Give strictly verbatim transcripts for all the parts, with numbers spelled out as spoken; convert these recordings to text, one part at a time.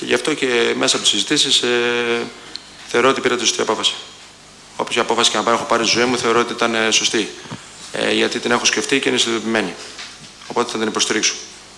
γι' αυτό και μέσα από τις συζητήσεις ε, θεωρώ ότι πήρα τη σωστή απόφαση. Όπως η απόφαση και να πάρω, έχω πάρει στη ζωή μου, θεωρώ ότι ήταν σωστή. Ε, γιατί την έχω σκεφτεί και είναι συνειδητοποιημένη. Οπότε θα την υποστηρίξω.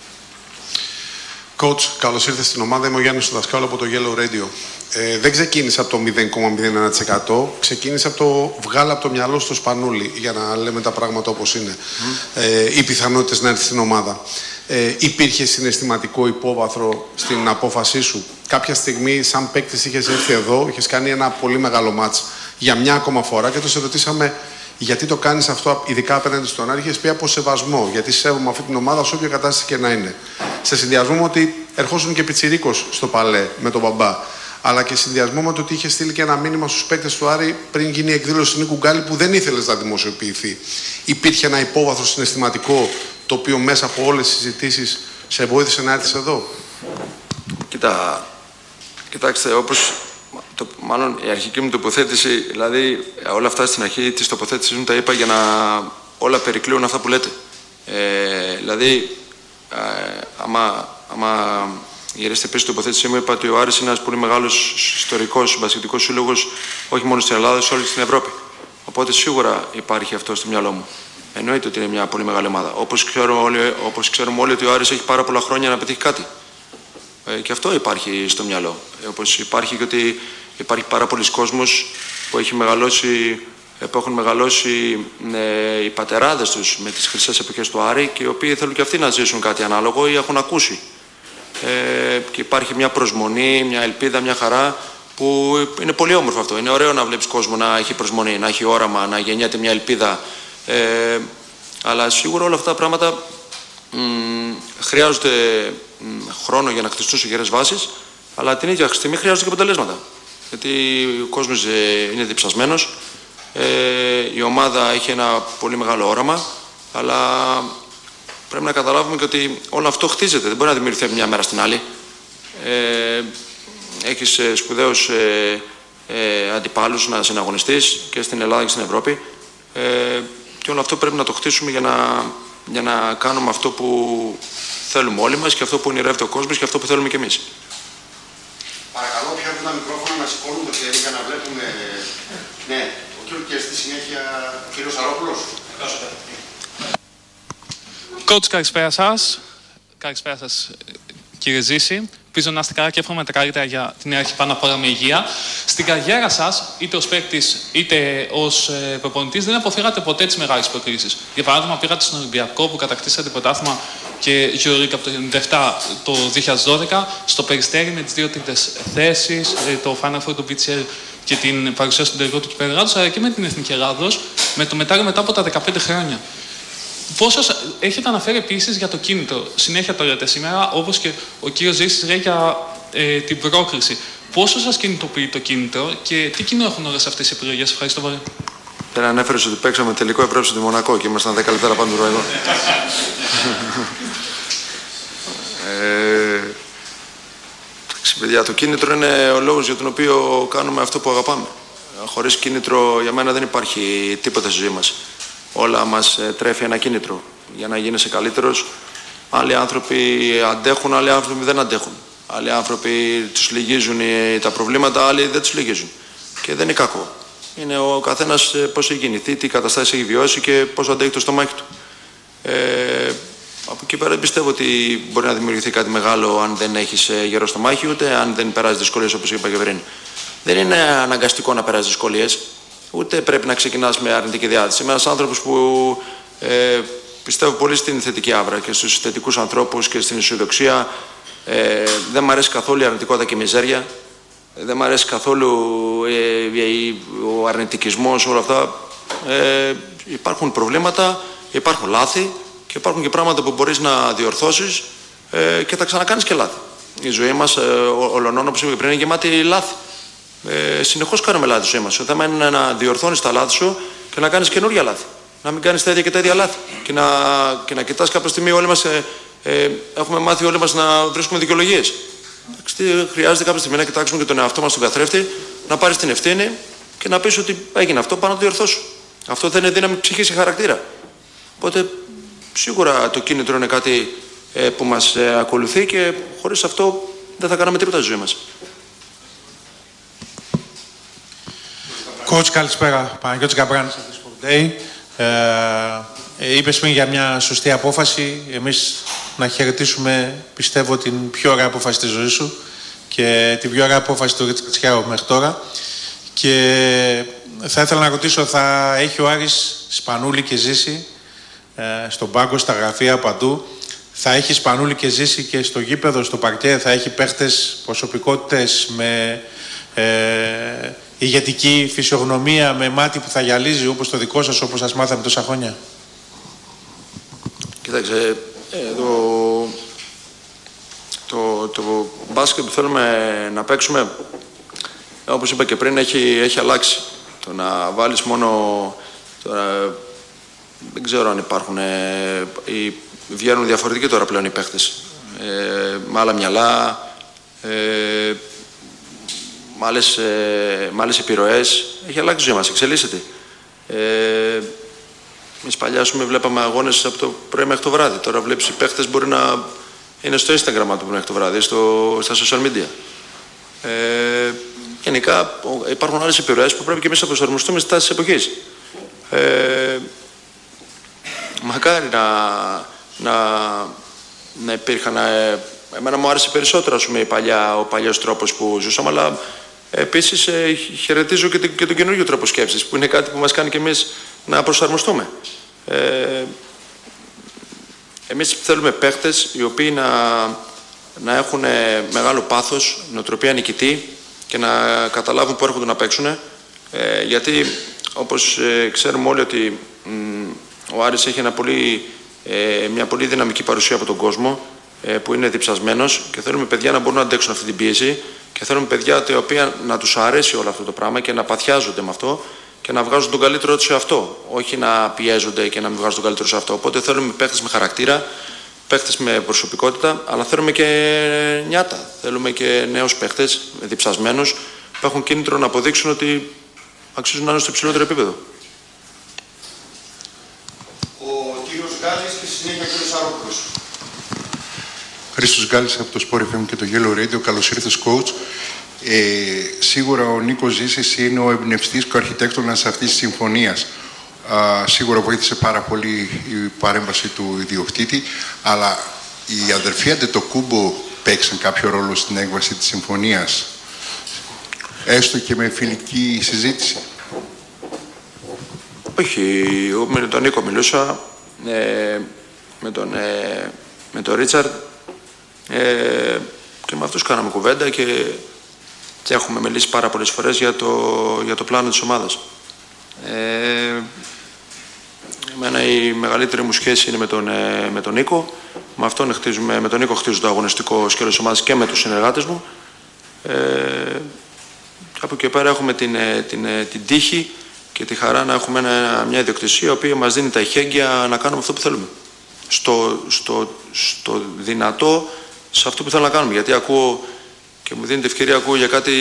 Coach, καλώς ήρθες στην ομάδα. Είμαι ο Γιάννης του Δασκάλου από το Yellow Radio. Ε, δεν ξεκίνησα από το μηδέν κόμμα μηδέν ένα τοις εκατό, ξεκίνησα από το βγάλα από το μυαλό στο σπανούλι, για να λέμε τα πράγματα όπως είναι. Mm. Ε, οι πιθανότητες να έρθει στην ομάδα. Ε, υπήρχε συναισθηματικό υπόβαθρο στην απόφασή σου? Κάποια στιγμή, σαν παίκτης, είχες έρθει εδώ, είχες κάνει ένα πολύ μεγάλο μάτς για μια ακόμα φορά και το σε ρωτήσαμε γιατί το κάνεις αυτό, ειδικά απέναντι στον Άρη. Είχες πει από σεβασμό, γιατί σέβομαι αυτή την ομάδα σε όποια κατάσταση και να είναι. Σε συνδυασμό με ότι ερχόσουν και πιτσιρίκος στο παλέ με τον μπαμπά, αλλά και συνδυασμό με το ότι είχε στείλει και ένα μήνυμα στους παίκτες του Άρη πριν γίνει η εκδήλωση Νίκου Γκάλη που δεν ήθελες να δημοσιοποιηθεί. Υπήρχε ένα υπόβαθρο συναισθηματικό το οποίο μέσα από όλες τις συζητήσεις σε βοήθησε να έρθεις εδώ? Κοίτα, κοιτάξτε, όπως το, μάλλον η αρχική μου τοποθέτηση, δηλαδή όλα αυτά στην αρχή της τοποθέτησης μου τα είπα για να όλα περικλείουν αυτά που λέτε. Ε, δηλαδή, ε, άμα, άμα γυρίσετε πίσω στην τοποθέτησή μου, είπα ότι ο Άρης είναι ένας πολύ μεγάλος ιστορικός μπασκετικός σύλλογος, όχι μόνο στην Ελλάδα, σε όλη την Ευρώπη. Οπότε σίγουρα υπάρχει αυτό στο μυαλό μου. Εννοείται ότι είναι μια πολύ μεγάλη ομάδα. Όπως ξέρουμε όλοι, όπως ξέρουμε όλοι ότι ο Άρης έχει πάρα πολλά χρόνια να πετύχει κάτι. Ε, και αυτό υπάρχει στο μυαλό. Ε, όπως υπάρχει και ότι υπάρχει πάρα πολλοί κόσμος που, έχει μεγαλώσει, που έχουν μεγαλώσει ε, οι πατεράδες τους με τις χρυσές εποχές του Άρη και οι οποίοι θέλουν και αυτοί να ζήσουν κάτι ανάλογο ή έχουν ακούσει. Ε, και υπάρχει μια προσμονή, μια ελπίδα, μια χαρά που είναι πολύ όμορφο αυτό. Είναι ωραίο να βλέπεις κόσμο να έχει προσμονή, να έχει όραμα, να γεννιέται μια ελπίδα. Ε, αλλά σίγουρα όλα αυτά τα πράγματα μ, χρειάζονται μ, χρόνο για να χτιστούν σε γερές βάσεις, αλλά την ίδια στιγμή χρειάζονται και αποτελέσματα. Γιατί ο κόσμος ε, είναι διψασμένος, ε, η ομάδα έχει ένα πολύ μεγάλο όραμα, αλλά πρέπει να καταλάβουμε και ότι όλο αυτό χτίζεται, δεν μπορεί να δημιουργηθεί από μια μέρα στην άλλη. Ε, έχεις ε, σπουδαίους ε, ε, αντιπάλους να συναγωνιστείς και στην Ελλάδα και στην Ευρώπη. Ε, και όλο αυτό πρέπει να το χτίσουμε για να, για να κάνουμε αυτό που θέλουμε όλοι μας και αυτό που ονειρεύεται ο κόσμος και αυτό που θέλουμε κι εμείς. Παρακαλώ, ποιο από τα μικρόφωνα να σηκώνουν το χέρι για να βλέπουμε. Ναι, ο κύριος και στη συνέχεια ο κύριος Αρόπουλος. Coach, καλησπέρα σας. Καλησπέρα σας, κύριε Ζήση. Ελπίζω να είστε καλά και εύχομαι τα καλύτερα για την αρχή πάνω απ' όλα με υγεία. Στην καριέρα σας, είτε ως παίκτης είτε ως ε, προπονητής, δεν αποφύγατε ποτέ τις μεγάλες προκρίσεις. Για παράδειγμα, πήγατε στον Ολυμπιακό που κατακτήσατε πρωτάθλημα και Euroleague από το ενενήντα επτά το δύο χιλιάδες δώδεκα, στο Περιστέρι με τις δύο τρίτες θέσεις, ε, το Final Four του μπι τζι ελ και την παρουσία στον τελικό του Κυπέλλου Ελλάδος, αλλά και με την Εθνική Ελλάδος, με το μετάλλιο μετά από τα δεκαπέντε χρόνια. Πόσο έχετε αναφέρει επίσης για το κίνητρο, συνέχεια το λέτε σήμερα, όπως και ο κύριος Ζήσης λέει για ε, την πρόκριση. Πόσο σας κινητοποιεί το κίνητρο και τι κοινό έχουν όλες αυτές οι επιλογές? Ευχαριστώ πολύ. Δεν ανέφερες ότι παίξαμε τελικό Ευρώπη στη Μονακό και ήμασταν δέκα λεπτά πάνω του εδώ. ε, παιδιά, το κίνητρο είναι ο λόγος για τον οποίο κάνουμε αυτό που αγαπάμε. Χωρίς κίνητρο για μένα δεν υπάρχει τίποτα στη ζωή μας. Όλα μας τρέφει ένα κίνητρο για να γίνεσαι καλύτερος. Άλλοι άνθρωποι αντέχουν, άλλοι άνθρωποι δεν αντέχουν. Άλλοι άνθρωποι τους λυγίζουν τα προβλήματα, άλλοι δεν τους λυγίζουν. Και δεν είναι κακό. Είναι ο καθένας πώς έχει γεννηθεί, τι καταστάσεις έχει βιώσει και πώς αντέχει το στομάχι του. Ε, από εκεί πέρα πιστεύω ότι μπορεί να δημιουργηθεί κάτι μεγάλο αν δεν έχεις γερό στομάχι, ούτε αν δεν περάσεις δυσκολίες όπως είπα και πριν. Δεν είναι αναγκαστικό να περάσεις δυσκολίες. Ούτε πρέπει να ξεκινάς με αρνητική διάθεση. Είμαι ένας άνθρωπος που ε, πιστεύω πολύ στην θετική άβρα και στους θετικούς ανθρώπους και στην αισιοδοξία. Ε, δεν μου αρέσει καθόλου η αρνητικότητα και η μιζέρια. Δεν μου αρέσει καθόλου ε, ο αρνητικισμός, όλα αυτά. Ε, υπάρχουν προβλήματα, υπάρχουν λάθη και υπάρχουν και πράγματα που μπορείς να διορθώσεις ε, και θα ξανακάνεις και λάθη. Η ζωή μας, ε, ολονών, όπως είπα πριν, είναι γεμάτη λάθη. Ε, συνεχώς κάνουμε λάθη στη ζωή μας. Το θέμα είναι να διορθώνεις τα λάθη σου και να κάνεις καινούργια λάθη. Να μην κάνεις τα ίδια και τα ίδια λάθη. Και να, και να κοιτάς κάποια στιγμή όλοι μας, ε, ε, έχουμε μάθει όλοι μας να βρίσκουμε δικαιολογίες. Χρειάζεται κάποια στιγμή να κοιτάξουμε και τον εαυτό μας στον καθρέφτη, να πάρεις την ευθύνη και να πεις ότι έγινε αυτό, πάνω να το διορθώσω. Αυτό δεν είναι δύναμη ψυχής ή χαρακτήρα. Οπότε σίγουρα το κίνητρο είναι κάτι ε, που μας ε, ακολουθεί και χωρίς αυτό δεν θα κάναμε τίποτα στη ζωή μας. Coach, καλησπέρα. Παναγιώτης Γκαμπράνης από το Sport Day. Ε, είπες πριν για μια σωστή απόφαση. Εμείς να χαιρετήσουμε, πιστεύω, την πιο ωραία απόφαση της ζωής σου και την πιο ωραία απόφαση του Ρίτσαρτ Σκιάου μέχρι τώρα. Και θα ήθελα να ρωτήσω, θα έχει ο Άρης Σπανούλη και Ζήση ε, στον πάγκο, στα γραφεία, παντού. Θα έχει Σπανούλη και Ζήση και στο γήπεδο, στο παρκέ. Θα έχει παίχτες, προσωπικότητες με ε, ηγετική φυσιογνωμία, με μάτι που θα γυαλίζει όπως το δικό σας, όπως σας μάθαμε τόσα χρόνια. Κοιτάξτε, το, το, το μπάσκετ που θέλουμε να παίξουμε, όπως είπα και πριν, έχει, έχει αλλάξει. Το να βάλεις μόνο... Τώρα, δεν ξέρω αν υπάρχουν... Ε, οι, βγαίνουν διαφορετικοί τώρα πλέον οι παίχτες. Ε, με άλλα μυαλά, ε, με άλλες, ε, με άλλες επιρροές. Έχει αλλάξει η ζωή μας, εξελίσσεται. Ε, εμείς παλιά, πούμε, βλέπαμε αγώνες από το πρωί μέχρι το βράδυ. Τώρα βλέπεις οι παίχτες μπορεί να είναι στο Instagram από το πρωί μέχρι το βράδυ, στο, στα social media. Ε, γενικά υπάρχουν άλλες επιρροές που πρέπει και εμείς να προσαρμοστούμε στις τάσεις της εποχής. Ε, μακάρι να, να, να υπήρχαν... Ε, εμένα μου άρεσε περισσότερο, ας πούμε, η παλιά, ο παλιός τρόπος που ζούσαμε, αλλά επίσης ε, χαιρετίζω και, και τον καινούργιο τρόπο σκέψης, που είναι κάτι που μας κάνει και εμείς να προσαρμοστούμε. Ε, εμείς θέλουμε παίχτες οι οποίοι να, να έχουν μεγάλο πάθος, νοοτροπία νικητή και να καταλάβουν πού έρχονται να παίξουν. Ε, γιατί, όπως ε, ξέρουμε όλοι, ότι μ, ο Άρης έχει ένα πολύ, ε, μια πολύ δυναμική παρουσία από τον κόσμο, ε, που είναι διψασμένος, και θέλουμε παιδιά να μπορούν να αντέξουν αυτή την πίεση, και θέλουμε παιδιά τα οποία να τους αρέσει όλο αυτό το πράγμα και να παθιάζονται με αυτό και να βγάζουν τον καλύτερο τους σε αυτό. Όχι να πιέζονται και να μην βγάζουν τον καλύτερο σε αυτό. Οπότε θέλουμε παίχτες με χαρακτήρα, παίχτες με προσωπικότητα, αλλά θέλουμε και νιάτα. Θέλουμε και νέους παίχτες, διψασμένους, που έχουν κίνητρο να αποδείξουν ότι αξίζουν να είναι στο υψηλότερο επίπεδο. Ο κύριος Γκάλης και στη συνέχεια ο κύριος Αρόπουλος. Χρήστος Γκάλης από το Sport εφ εμ και το Yellow Radio. Καλώς ήρθες, coach. Ε, σίγουρα ο Νίκος Ζήσης είναι ο εμπνευστής και ο αρχιτέκτονας αυτής της συμφωνίας. Α, σίγουρα βοήθησε πάρα πολύ η παρέμβαση του ιδιοκτήτη, αλλά οι αδερφοί Αντετοκούμπο παίξαν κάποιο ρόλο στην έκβαση της συμφωνίας, έστω και με φιλική συζήτηση? Όχι, εγώ με τον Νίκο μιλούσα, ε, με τον, ε, με τον Ρίτσαρντ, ε, και με αυτούς κάναμε κουβέντα και, και έχουμε μιλήσει πάρα πολλές φορές για το, για το πλάνο της ομάδας. Ε, εμένα η μεγαλύτερη μου σχέση είναι με τον, ε, με τον Νίκο. Με, αυτόν χτίζουμε, με τον Νίκο χτίζω το αγωνιστικό σκέλος της ομάδας και με τους συνεργάτες μου. Ε, από εκεί πέρα έχουμε την, την, την, την τύχη και τη χαρά να έχουμε ένα, μια ιδιοκτησία η οποία μας δίνει τα εχέγγυα να κάνουμε αυτό που θέλουμε. Στο, στο, στο δυνατό, σε αυτό που θέλω να κάνουμε. Γιατί ακούω και μου δίνει την ευκαιρία, ακούω για κάτι,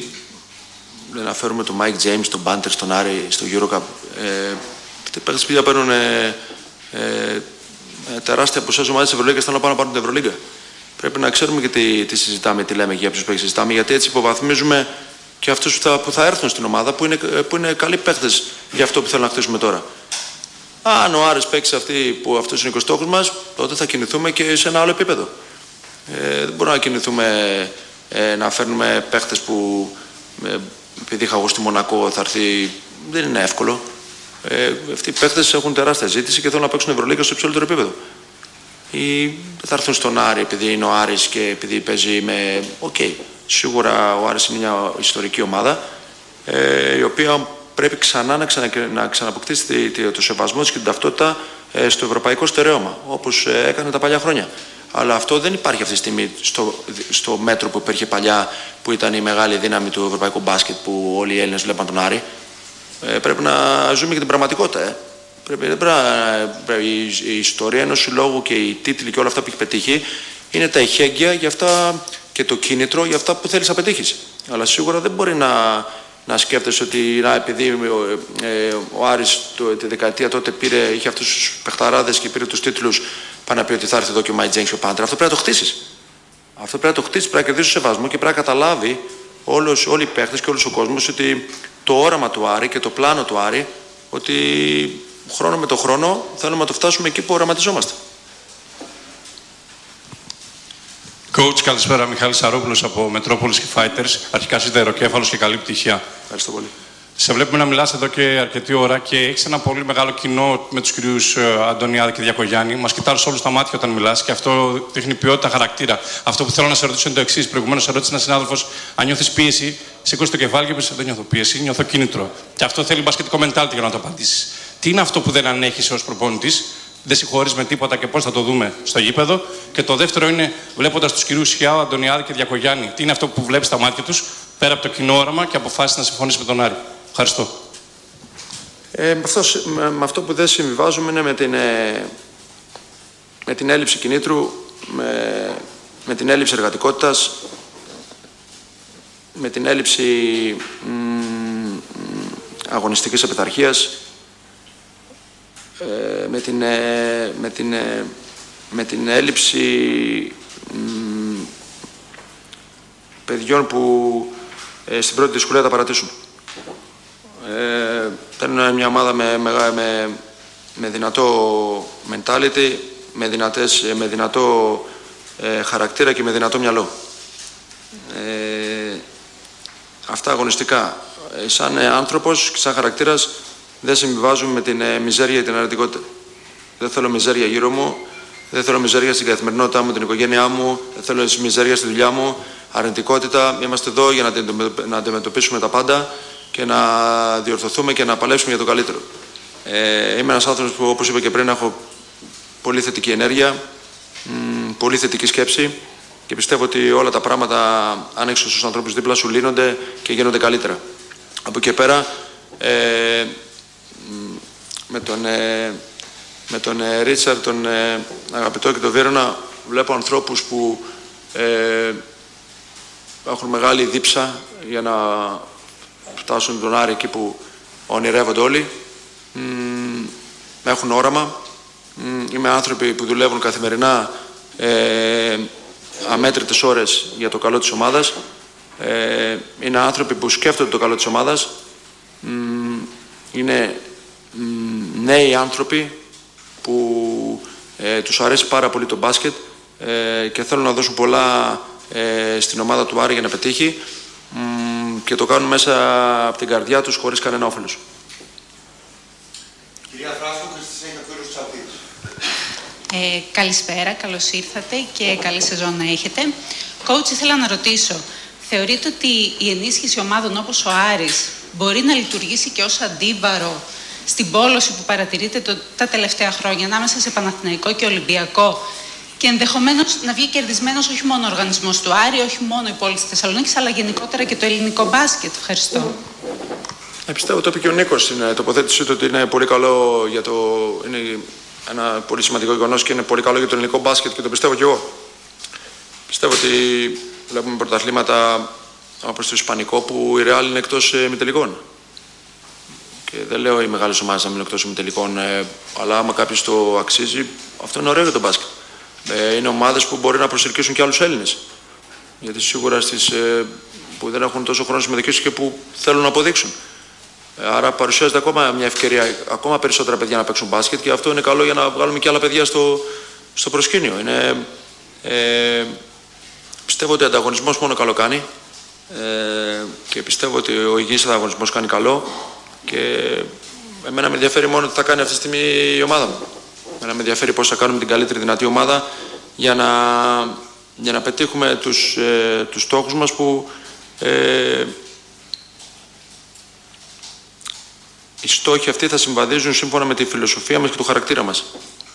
να αναφέρουμε τον Mike James, τον Banter, τον Άρη, στο EuroCup. Ε, αυτοί οι παίκτες που παίρνουν ε, ε, τεράστια ποσά ομάδες της Ευρωλίγκας, θέλουν να πάνε να πάρουν την Ευρωλίγκα. Πρέπει να ξέρουμε και τι, τι συζητάμε, τι λέμε και για ποιους παίκτες συζητάμε, γιατί έτσι υποβαθμίζουμε και αυτούς που θα, που θα έρθουν στην ομάδα, που είναι, που είναι καλοί παίκτες για αυτό που θέλουμε να χτίσουμε τώρα. Αν ο Άρης παίξει αυτή που αυτός είναι ο στόχος μας, τότε θα κινηθούμε και σε ένα άλλο επίπεδο. Ε, δεν μπορούμε να κινηθούμε ε, να φέρνουμε παίχτες που ε, επειδή είχα εγώ στη Μονακό θα έρθει. Δεν είναι εύκολο. Ε, αυτοί οι παίχτες έχουν τεράστια ζήτηση και θέλουν να παίξουν Ευρωλίγκα στο υψηλότερο επίπεδο. Ή δεν θα έρθουν στον Άρη επειδή είναι ο Άρης και επειδή παίζει με. Οκ. Okay. Σίγουρα ο Άρης είναι μια ιστορική ομάδα, ε, η οποία πρέπει ξανά να, ξανα, να ξαναποκτήσει το σεβασμό της και την ταυτότητα ε, στο ευρωπαϊκό στερέωμα, όπως ε, έκανε τα παλιά χρόνια. Αλλά αυτό δεν υπάρχει αυτή τη στιγμή στο, στο μέτρο που υπήρχε παλιά, που ήταν η μεγάλη δύναμη του ευρωπαϊκού μπάσκετ, που όλοι οι Έλληνες βλέπαν τον Άρη. Ε, πρέπει να ζούμε και την πραγματικότητα. Ε. Πρέπει, πρέπει να, πρέπει, η, η ιστορία ενός συλλόγου και οι τίτλοι και όλα αυτά που έχει πετύχει είναι τα εχέγγυα για αυτά και το κίνητρο για αυτά που θέλεις να πετύχεις. Αλλά σίγουρα δεν μπορεί να, να σκέφτεσαι ότι να, επειδή ο, ε, ο Άρης το, τη δεκαετία τότε πήρε, είχε αυτούς τους παιχταράδες και πήρε τους τίτλους, πάει να πει ότι θα έρθει εδώ και ο Mike James και ο Panther. Αυτό πρέπει να το χτίσεις. Αυτό πρέπει να το χτίσει, πρέπει να κερδίσει το σεβασμό και πρέπει να καταλάβει όλος, όλοι οι παίχτες και όλος ο κόσμος ότι το όραμα του Άρη και το πλάνο του Άρη, ότι χρόνο με το χρόνο θέλουμε να το φτάσουμε εκεί που οραματιζόμαστε. Coach, καλησπέρα. Μιχάλης Σαρόπουλος από Μετρόπολης και Fighters. Αρχικά σιδεροκέφαλος και καλή επιτυχία. Ευχαριστώ πολύ. Σε βλέπουμε να μιλάς εδώ και αρκετή ώρα και έχεις ένα πολύ μεγάλο κοινό με τους κυρίους Αντωνιάδη και Διακογιάννη. Μας κοιτάς όλους στα μάτια όταν μιλάς και αυτό δείχνει ποιότητα χαρακτήρα. Αυτό που θέλω να σε ρωτήσω είναι το εξής. Προηγουμένως ρώτησε ένας συνάδελφος αν νιώθεις πίεση. Σήκωσε το κεφάλι και είπες: δεν νιώθω πίεση, νιώθω κίνητρο. Και αυτό θέλει μπασκετικό mentality για να το απαντήσεις. Τι είναι αυτό που δεν ανέχεις ως προπονητής? Δεν συγχωρείς με τίποτα και πώς θα το δούμε στο γήπεδο? Και το δεύτερο είναι, βλέποντας τους κυρίους Σιάου, Αντωνιάδη και Διακογιάννη, τι είναι αυτό που βλέπεις στα μάτια τους πέρα από το κοινό όραμα και αποφάσισες να συμφωνήσεις με τον Άρη? Ευχαριστώ. Ε, με, αυτό, με, με αυτό που δεν συμβιβάζουμε είναι με την, ε, με την έλλειψη κινήτρου, με, με την έλλειψη εργατικότητας, με την έλλειψη μ, αγωνιστικής επιθαρχίας, ε, με, την, ε, με, την, ε, με την έλλειψη μ, παιδιών που ε, στην πρώτη δυσκολία τα παρατήσουν. Ε, είναι μια ομάδα με, με, με, με δυνατό mentality, με, δυνατές, με δυνατό ε, χαρακτήρα και με δυνατό μυαλό. Ε, αυτά αγωνιστικά. Ε, σαν ε, άνθρωπος και σαν χαρακτήρας δεν συμβιβάζουμε με την ε, μιζέρια και την αρνητικότητα. Δεν θέλω μιζέρια γύρω μου, δεν θέλω μιζέρια στην καθημερινότητά μου, την οικογένειά μου, δεν θέλω μιζέρια στη δουλειά μου, αρνητικότητα. Είμαστε εδώ για να αντιμετωπίσουμε τα πάντα και να διορθωθούμε και να παλέψουμε για το καλύτερο. Ε, είμαι ένας άνθρωπος που, όπως είπα και πριν, έχω πολύ θετική ενέργεια, μ, πολύ θετική σκέψη και πιστεύω ότι όλα τα πράγματα, αν έχεις στους ανθρώπους δίπλα σου, λύνονται και γίνονται καλύτερα. Από εκεί πέρα, ε, με τον, ε, με τον ε, Ρίτσαρντ, τον ε, αγαπητό και τον Βίρονα, βλέπω ανθρώπους που ε, έχουν μεγάλη δίψα για να φτάσουν τον Άρη εκεί που ονειρεύονται όλοι. Μ, έχουν όραμα. Μ, είμαι άνθρωποι που δουλεύουν καθημερινά ε, αμέτρητες ώρες για το καλό της ομάδας. Ε, είναι άνθρωποι που σκέφτονται το καλό της ομάδας. Μ, είναι μ, νέοι άνθρωποι που ε, τους αρέσει πάρα πολύ το μπάσκετ ε, και θέλουν να δώσουν πολλά ε, στην ομάδα του Άρη για να πετύχει. Και το κάνουν μέσα από την καρδιά τους χωρίς κανένα όφελος. Κυρία Φράσκο, Χριστίνα Κακούρος Τσαπτής. Ε, καλησπέρα, καλώς ήρθατε και καλή σεζόν να έχετε. Coach, ήθελα να ρωτήσω, θεωρείτε ότι η ενίσχυση ομάδων όπως ο Άρης μπορεί να λειτουργήσει και ως αντίβαρο στην πόλωση που παρατηρείτε το, τα τελευταία χρόνια ανάμεσα σε Παναθηναϊκό και Ολυμπιακό και ενδεχομένως να βγει κερδισμένος όχι μόνο ο οργανισμός του Άρη, όχι μόνο η πόλη της Θεσσαλονίκης, αλλά γενικότερα και το ελληνικό μπάσκετ? Ευχαριστώ. Ε, πιστεύω το είπε και ο Νίκος στην τοποθέτησή του ότι είναι πολύ καλό για το. Είναι ένα πολύ σημαντικό γεγονός και είναι πολύ καλό για το ελληνικό μπάσκετ και το πιστεύω και εγώ. Πιστεύω ότι βλέπουμε πρωταθλήματα όπως το Ισπανικό που η Ρεάλ είναι εκτός ημιτελικών. Και δεν λέω οι μεγάλες ομάδες να μείνουν εκτός ημιτελικών, ε, αλλά άμα κάποιος το αξίζει, αυτό είναι ωραίο για το μπάσκετ. Ε, είναι ομάδες που μπορεί να προσελκύσουν και άλλους Έλληνες. Γιατί σίγουρα στις, ε, που δεν έχουν τόσο χρόνο συμμετοχής και που θέλουν να αποδείξουν. Ε, άρα παρουσιάζεται ακόμα μια ευκαιρία, ακόμα περισσότερα παιδιά να παίξουν μπάσκετ και αυτό είναι καλό για να βγάλουμε και άλλα παιδιά στο, στο προσκήνιο. Είναι, ε, πιστεύω ότι ο ανταγωνισμός μόνο καλό κάνει ε, και πιστεύω ότι ο υγιής ανταγωνισμός κάνει καλό και εμένα με ενδιαφέρει μόνο τι θα κάνει αυτή τη στιγμή η ομάδα μου. Εμένα με ενδιαφέρει πώς θα κάνουμε την καλύτερη δυνατή ομάδα για να, για να πετύχουμε τους, ε, τους στόχους μας που ε, οι στόχοι αυτοί θα συμβαδίζουν σύμφωνα με τη φιλοσοφία μας και το χαρακτήρα μας.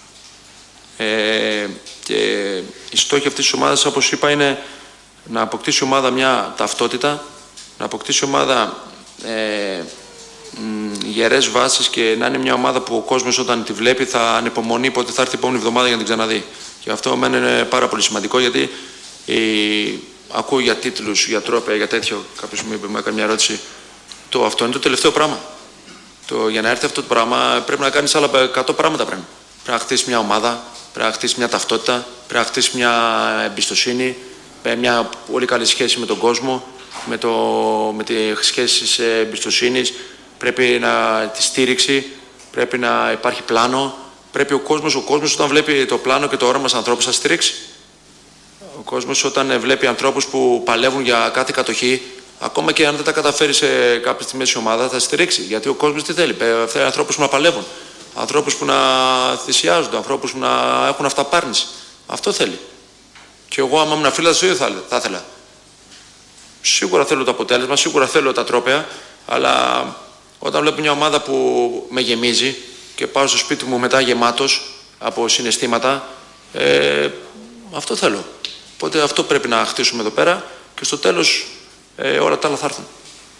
Ε, και οι στόχοι αυτής της ομάδας, όπως είπα, είναι να αποκτήσει η ομάδα μια ταυτότητα, να αποκτήσει η ομάδα ε, γερές βάσεις και να είναι μια ομάδα που ο κόσμος όταν τη βλέπει θα ανυπομονεί πότε θα έρθει η επόμενη εβδομάδα για να την ξαναδεί. Και αυτό εμένα είναι πάρα πολύ σημαντικό γιατί ε, ακούω για τίτλους, για τρόπια, για τέτοιο. Κάποιος μου είπε, μου έκανε μια ερώτηση. Το, αυτό είναι το τελευταίο πράγμα. Το, για να έρθει αυτό το πράγμα πρέπει να κάνεις άλλα εκατό πράγματα πριν. Πρέπει να χτίσεις μια ομάδα, πρέπει να χτίσεις μια ταυτότητα, πρέπει να χτίσεις μια εμπιστοσύνη, με μια πολύ καλή σχέση με τον κόσμο, με, το, με τη σχέση της εμπιστοσύνης, πρέπει να τη στήριξη, πρέπει να υπάρχει πλάνο, πρέπει ο κόσμος, ο κόσμος όταν βλέπει το πλάνο και το όραμα στους ανθρώπους θα στηρίξει. Ο κόσμος όταν βλέπει ανθρώπους που παλεύουν για κάθε κατοχή, ακόμα και αν δεν τα καταφέρει σε κάποια στη μέση ομάδα, θα στηρίξει. Γιατί ο κόσμος τι θέλει, θέλει ανθρώπους που να παλεύουν, ανθρώπους που να θυσιάζονται, ανθρώπους που να έχουν αυταπάρνηση. Αυτό θέλει. Και εγώ, άμα ήμουν φίλος, δεν θα, θα ήθελα. Σίγουρα θέλω το αποτέλεσμα, σίγουρα θέλω τα τρόπαια, αλλά όταν βλέπω μια ομάδα που με γεμίζει και πάω στο σπίτι μου μετά γεμάτος από συναισθήματα, ε, αυτό θέλω. Οπότε αυτό πρέπει να χτίσουμε εδώ πέρα και στο τέλος ε, όλα τα άλλα θα έρθουν.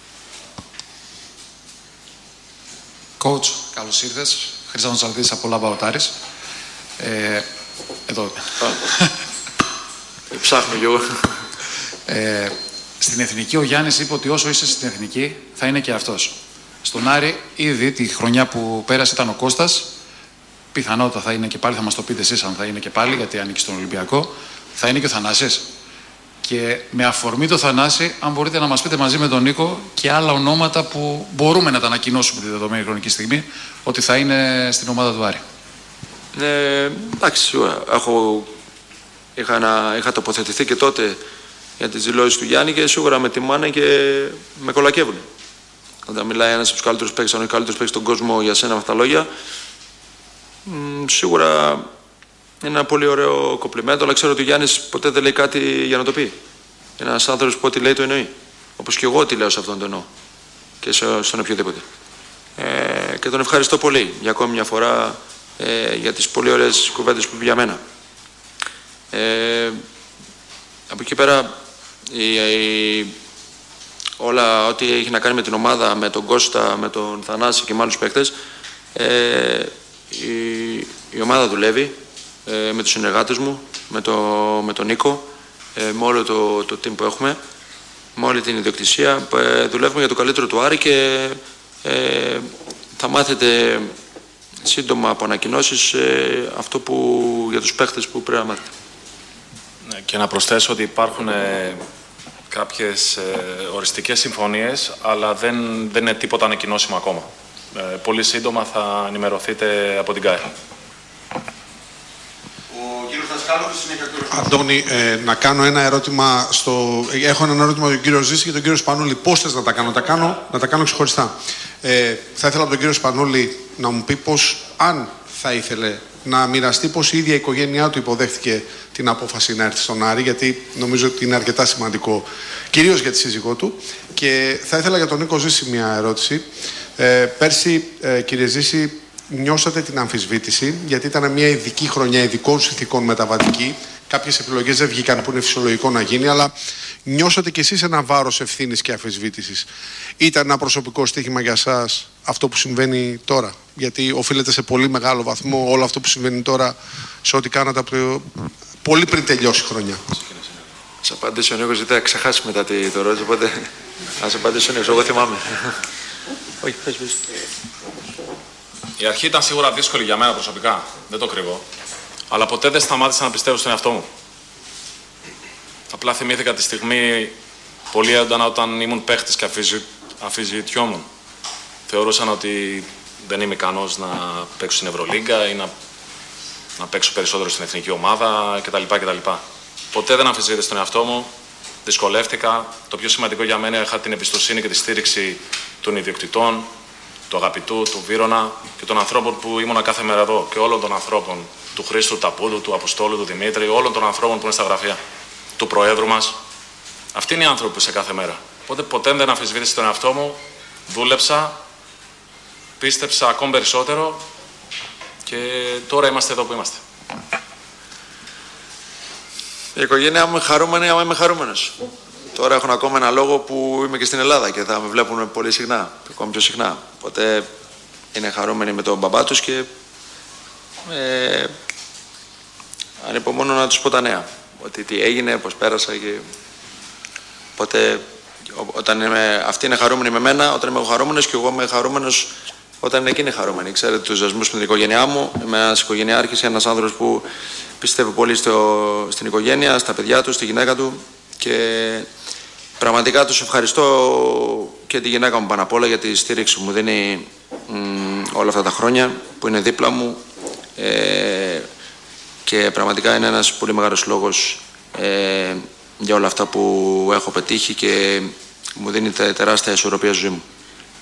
Coach, καλώς ήρθες. Χρήστος Αλδής από Λάμπα Οτάρης. Ε, εδώ. Ψάχνω κι εγώ. Ε, στην Εθνική ο Γιάννης είπε ότι όσο είσαι στην Εθνική θα είναι και αυτός. Στον Άρη ήδη τη χρονιά που πέρασε ήταν ο Κώστας. Πιθανότατα θα είναι και πάλι, θα μας το πείτε εσείς αν θα είναι και πάλι, γιατί ανήκει στον Ολυμπιακό. Θα είναι και ο Θανάσης. Και με αφορμή το Θανάση, αν μπορείτε να μας πείτε μαζί με τον Νίκο και άλλα ονόματα που μπορούμε να τα ανακοινώσουμε τη δεδομένη χρονική στιγμή ότι θα είναι στην ομάδα του Άρη. Ε, εντάξει, έχω, είχα, να, είχα τοποθετηθεί και τότε για τις δηλώσεις του Γιάννη και σίγουρα με τιμάνε και με κολακεύουν. Όταν μιλάει ένας από τους καλύτερους παίκτες, αν ο καλύτερος παίκτης στον κόσμο για σένα με αυτά τα λόγια, μ, σίγουρα είναι ένα πολύ ωραίο κομπλιμέντο, αλλά ξέρω ότι ο Γιάννης ποτέ δεν λέει κάτι για να το πει. Είναι ένας άνθρωπος που ό,τι λέει το εννοεί. Όπως και εγώ ό,τι λέω σε αυτόν τον εννοώ. Και σε, στον οποιοδήποτε. Ε, και τον ευχαριστώ πολύ για ακόμη μια φορά ε, για τις πολύ ωραίες κουβέντες που είπε για μένα. Ε, από εκεί πέρα, η, η, όλα ό,τι έχει να κάνει με την ομάδα, με τον Κώστα, με τον Θανάση και με άλλους παίκτες, ε, η, η ομάδα δουλεύει. Με τους συνεργάτες μου, με, το, με τον Νίκο, με όλο το, το team που έχουμε, με όλη την ιδιοκτησία. Δουλεύουμε για το καλύτερο του Άρη και ε, θα μάθετε σύντομα από ανακοινώσεις ε, αυτό που, για τους παίχτες που πρέπει να μάθετε. Και να προσθέσω ότι υπάρχουν ε, κάποιες ε, οριστικές συμφωνίες, αλλά δεν, δεν είναι τίποτα ανακοινώσιμο ακόμα. Ε, πολύ σύντομα θα ενημερωθείτε από την ΚΑΕ. Αντώνη, ε, να κάνω ένα ερώτημα στο... Έχω ένα ερώτημα για τον κύριο Ζήση και τον κύριο Σπανούλη. Πώς θες να τα κάνω, τα κάνω, να τα κάνω ξεχωριστά. Ε, θα ήθελα από τον κύριο Σπανούλη να μου πει πώς, αν θα ήθελε να μοιραστεί πώς η ίδια η οικογένειά του υποδέχτηκε την απόφαση να έρθει στον Άρη, γιατί νομίζω ότι είναι αρκετά σημαντικό, κυρίως για τη σύζυγό του. Και θα ήθελα για τον Νίκο Ζήση μια ερώτηση. Ε, πέρσι, ε, κύριε Ζήση, νιώσατε την αμφισβήτηση, γιατί ήταν μια ειδική χρονιά, ειδικών συνθηκών μεταβατική. Κάποιες επιλογές δεν βγήκαν που είναι φυσιολογικό να γίνει, αλλά νιώσατε κι εσείς ένα βάρος ευθύνης και αμφισβήτησης. Ήταν ένα προσωπικό στοίχημα για σας αυτό που συμβαίνει τώρα? Γιατί οφείλεται σε πολύ μεγάλο βαθμό όλο αυτό που συμβαίνει τώρα σε ό,τι κάνατε από πολύ πριν τελειώσει η χρονιά. Ας απαντήσω ο Νίκος, γιατί θα ξεχάσει μετά το ερώτημα, οπότε ας απαντήσω ο Νίκος, εγώ θυμάμαι. Όχι, πες, πες. Η αρχή ήταν σίγουρα δύσκολη για μένα προσωπικά, δεν το κρύβω. Αλλά ποτέ δεν σταμάτησα να πιστεύω στον εαυτό μου. Απλά θυμήθηκα τη στιγμή πολύ έντονα όταν ήμουν παίχτης και αμφισβητιόμουν. Θεωρούσαν ότι δεν είμαι ικανός να παίξω στην Ευρωλίγκα ή να, να παίξω περισσότερο στην εθνική ομάδα κτλ. κτλ. Ποτέ δεν αμφισβήτησα στον εαυτό μου, δυσκολεύτηκα. Το πιο σημαντικό για μένα, είχα την εμπιστοσύνη και τη στήριξη των ιδιοκτητών, του αγαπητού, του Βύρωνα και των ανθρώπων που ήμουνα κάθε μέρα εδώ και όλων των ανθρώπων, του Χρήστου, του Ταπούδου, του Αποστόλου, του Δημήτρη, όλων των ανθρώπων που είναι στα γραφεία, του Προέδρου μας. Αυτοί είναι οι άνθρωποι που είσαι κάθε μέρα. Οπότε ποτέ δεν αμφισβήτησα τον εαυτό μου, δούλεψα, πίστεψα ακόμη περισσότερο και τώρα είμαστε εδώ που είμαστε. Η οικογένειά μου είναι χαρούμενη, άμα είμαι χαρούμενος. Τώρα έχω ακόμα ένα λόγο που είμαι και στην Ελλάδα και θα με βλέπουν πολύ συχνά, ακόμη πιο συχνά. Οπότε είναι χαρούμενοι με τον μπαμπά τους και ε, ανυπομονώ να τους πω τα νέα. Ότι τι έγινε, πώς πέρασα και... Οπότε όταν είμαι, αυτοί είναι χαρούμενοι με μένα, όταν είμαι εγώ χαρούμενος και εγώ είμαι χαρούμενος όταν είναι εκείνη χαρούμενη. Ξέρετε τους δεσμούς με την οικογένειά μου. Είμαι ένας οικογενειάρχης, ένας άνθρωπος που πιστεύει πολύ στο, στην οικογένεια, στα παιδιά του, στη γυναίκα του. Και πραγματικά τους ευχαριστώ και τη γυναίκα μου πάνω απ' όλα για τη στήριξη που μου δίνει μ, όλα αυτά τα χρόνια, που είναι δίπλα μου. Ε, και πραγματικά είναι ένας πολύ μεγάλος λόγος ε, για όλα αυτά που έχω πετύχει και μου δίνει τεράστια ισορροπία στη ζωή μου.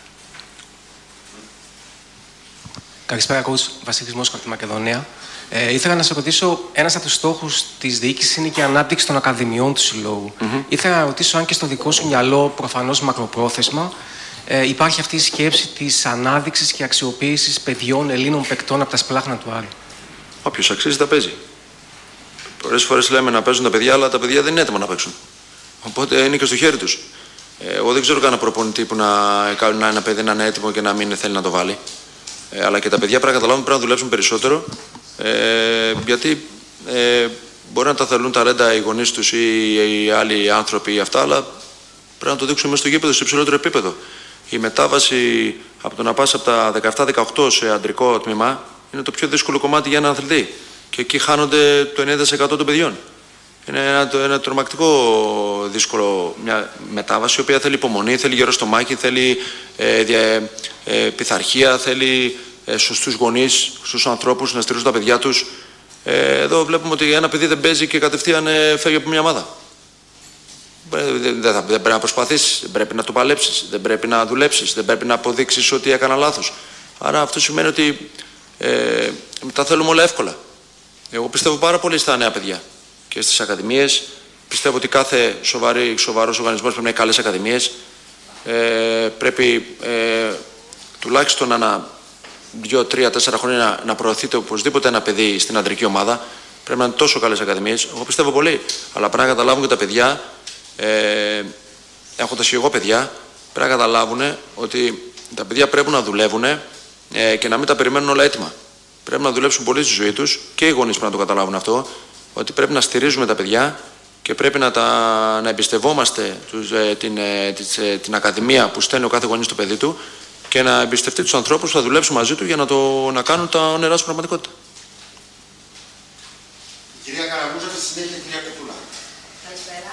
Καλησπέρα, coach. Βασίλης Μόσχο από τη Μακεδονία. Ε, ήθελα να σε ρωτήσω, ένας από τους στόχους της διοίκησης είναι και η ανάπτυξη των ακαδημιών του συλλόγου. Mm-hmm. Ήθελα να ρωτήσω αν και στο δικό σου μυαλό, προφανώς μακροπρόθεσμα, ε, υπάρχει αυτή η σκέψη της ανάδειξης και αξιοποίησης παιδιών Ελλήνων παικτών από τα σπλάχνα του Άρη. Όποιος αξίζει τα παίζει. Πολλές φορές λέμε να παίζουν τα παιδιά, αλλά τα παιδιά δεν είναι έτοιμα να παίξουν. Οπότε είναι και στο χέρι τους. Ε, εγώ δεν ξέρω κανένα προπονητή που να κάνει ένα παιδί να είναι έτοιμο και να μην θέλει να το βάλει. Ε, αλλά και τα παιδιά πρέπει να καταλάβουν πρέπει να δουλέψουν περισσότερο. Ε, γιατί ε, μπορεί να τα θέλουν τα ρέντα οι γονείς τους ή οι άλλοι άνθρωποι ή αυτά, αλλά πρέπει να το δείξουν μέσα στο γήπεδο, σε υψηλότερο επίπεδο. Η μετάβαση από το να πας από τα δεκαεπτά δεκαοκτώ σε αντρικό τμήμα είναι το πιο δύσκολο κομμάτι για έναν αθλητή. Και εκεί χάνονται το ενενήντα τοις εκατό των παιδιών. Είναι ένα, ένα τρομακτικό δύσκολο μια μετάβαση, η οποία θέλει υπομονή, θέλει γερό στομάχι, θέλει ε, δια, ε, πειθαρχία, θέλει ε, σωστούς γονείς, σωστούς ανθρώπους να στηρίζουν τα παιδιά τους. Ε, εδώ βλέπουμε ότι ένα παιδί δεν παίζει και κατευθείαν ε, φεύγει από μια ομάδα. Δεν, δεν, δεν πρέπει να προσπαθήσεις, δεν πρέπει να το παλέψεις, δεν πρέπει να δουλέψεις, δεν πρέπει να αποδείξεις ότι έκανα λάθος. Άρα αυτό σημαίνει ότι ε, τα θέλουμε όλα εύκολα. Εγώ πιστεύω πάρα πολύ στα νέα παιδιά και στις ακαδημίες. Πιστεύω ότι κάθε σοβαρή, σοβαρός οργανισμός πρέπει να έχει καλές ακαδημίες. Ε, πρέπει ε, τουλάχιστον ένα, δύο, τρία, τέσσερα χρόνια να, να προωθείτε οπωσδήποτε ένα παιδί στην αντρική ομάδα. Πρέπει να είναι τόσο καλές ακαδημίες. Εγώ πιστεύω πολύ. Αλλά πρέπει να καταλάβουν και τα παιδιά, ε, έχοντας και εγώ παιδιά, πρέπει να καταλάβουν ότι τα παιδιά πρέπει να δουλεύουν ε, και να μην τα περιμένουν όλα έτοιμα. Πρέπει να δουλέψουν πολύ στη ζωή τους και οι γονείς πρέπει να το καταλάβουν αυτό, ότι πρέπει να στηρίζουμε τα παιδιά και πρέπει να, τα, να εμπιστευόμαστε τους, ε, την, ε, τις, ε, την ακαδημία που στέλνει ο κάθε γονείς στο παιδί του και να εμπιστευτεί τους ανθρώπους που θα δουλέψουν μαζί του για να, το, να κάνουν τα όνειρά σου πραγματικότητα. Κυρία Καραμούζα, στη συνέχεια κυρία Κοτούλα. Καλησπέρα.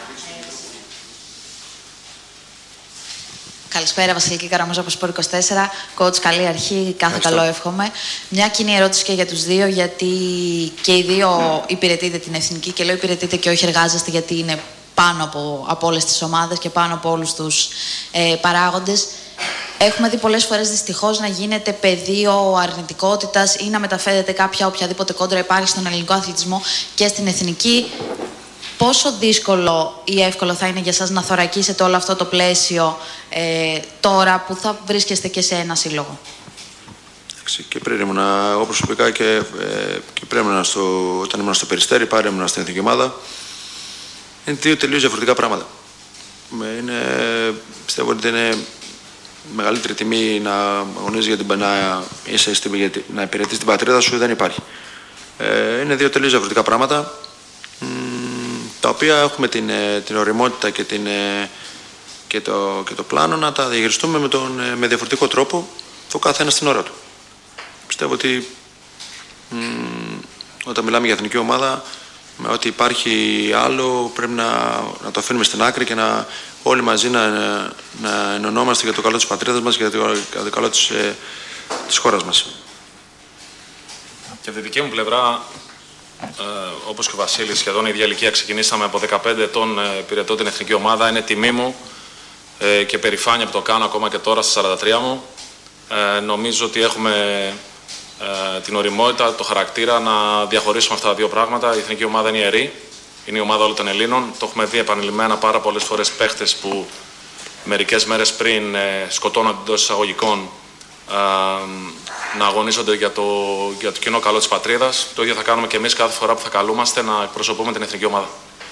Καλησπέρα, Βασιλική Καραμούζα από Σπορ είκοσι τέσσερα. Coach, καλή αρχή, κάθε Ευχαριστώ. Καλό εύχομαι. Μια κοινή ερώτηση και για τους δύο, γιατί και οι δύο υπηρετείτε την εθνική και λέω υπηρετείτε και όχι εργάζεστε, γιατί είναι πάνω από, από όλες τις ομάδες και πάνω από όλους τους ε, παράγοντες. Έχουμε δει πολλές φορές δυστυχώς να γίνεται πεδίο αρνητικότητας ή να μεταφέρεται κάποια οποιαδήποτε κόντρα υπάρχει στον ελληνικό αθλητισμό και στην εθνική. Πόσο δύσκολο ή εύκολο θα είναι για σας να θωρακίσετε όλο αυτό το πλαίσιο ε, τώρα που θα βρίσκεστε και σε ένα σύλλογο? Και πριν ήμουν, εγώ προσωπικά και, ε, και πριν ήμουν στο, όταν ήμουν στο Περιστέρι, πάρε ήμουν στην εθνική ομάδα. Είναι δύο τελείως διαφορετικά πράγματα. Είναι, πιστεύω ότι είναι μεγαλύτερη τιμή να αγωνίζεις για την να, είσαι, να υπηρετείς την πατρίδα σου, δεν υπάρχει. Ε, είναι δύο τελείως διαφορετικά πράγματα, τα οποία έχουμε την, την ωριμότητα και, την, και, το, και το πλάνο να τα διαχειριστούμε με, τον, με διαφορετικό τρόπο, το κάθε ένα στην ώρα του. Πιστεύω ότι μ, όταν μιλάμε για εθνική ομάδα, με ό,τι υπάρχει άλλο πρέπει να, να το αφήνουμε στην άκρη και να όλοι μαζί να, να ενωνόμαστε για το καλό της πατρίδας μας και για το, για το καλό της, ε, της χώρας μας. Και από τη δική μου πλευρά, Ε, όπως και ο Βασίλης, σχεδόν η ίδια ηλικία, ξεκινήσαμε από δεκαπέντε ετών, ε, υπηρετώ την εθνική ομάδα. Είναι τιμή μου ε, και περηφάνεια που το κάνω ακόμα και τώρα στα σαράντα τρία μου. Ε, νομίζω ότι έχουμε ε, την ωριμότητα, το χαρακτήρα να διαχωρίσουμε αυτά τα δύο πράγματα. Η εθνική ομάδα είναι ιερή, είναι η ομάδα όλων των Ελλήνων. Το έχουμε δει επανειλημμένα πάρα πολλές φορές παίχτες που μερικές μέρες πριν ε, σκοτώνονται εντός εισαγωγικών να αγωνίζονται για το, για το κοινό καλό της πατρίδας. Το ίδιο θα κάνουμε και εμείς κάθε φορά που θα καλούμαστε να εκπροσωπούμε την εθνική ομάδα.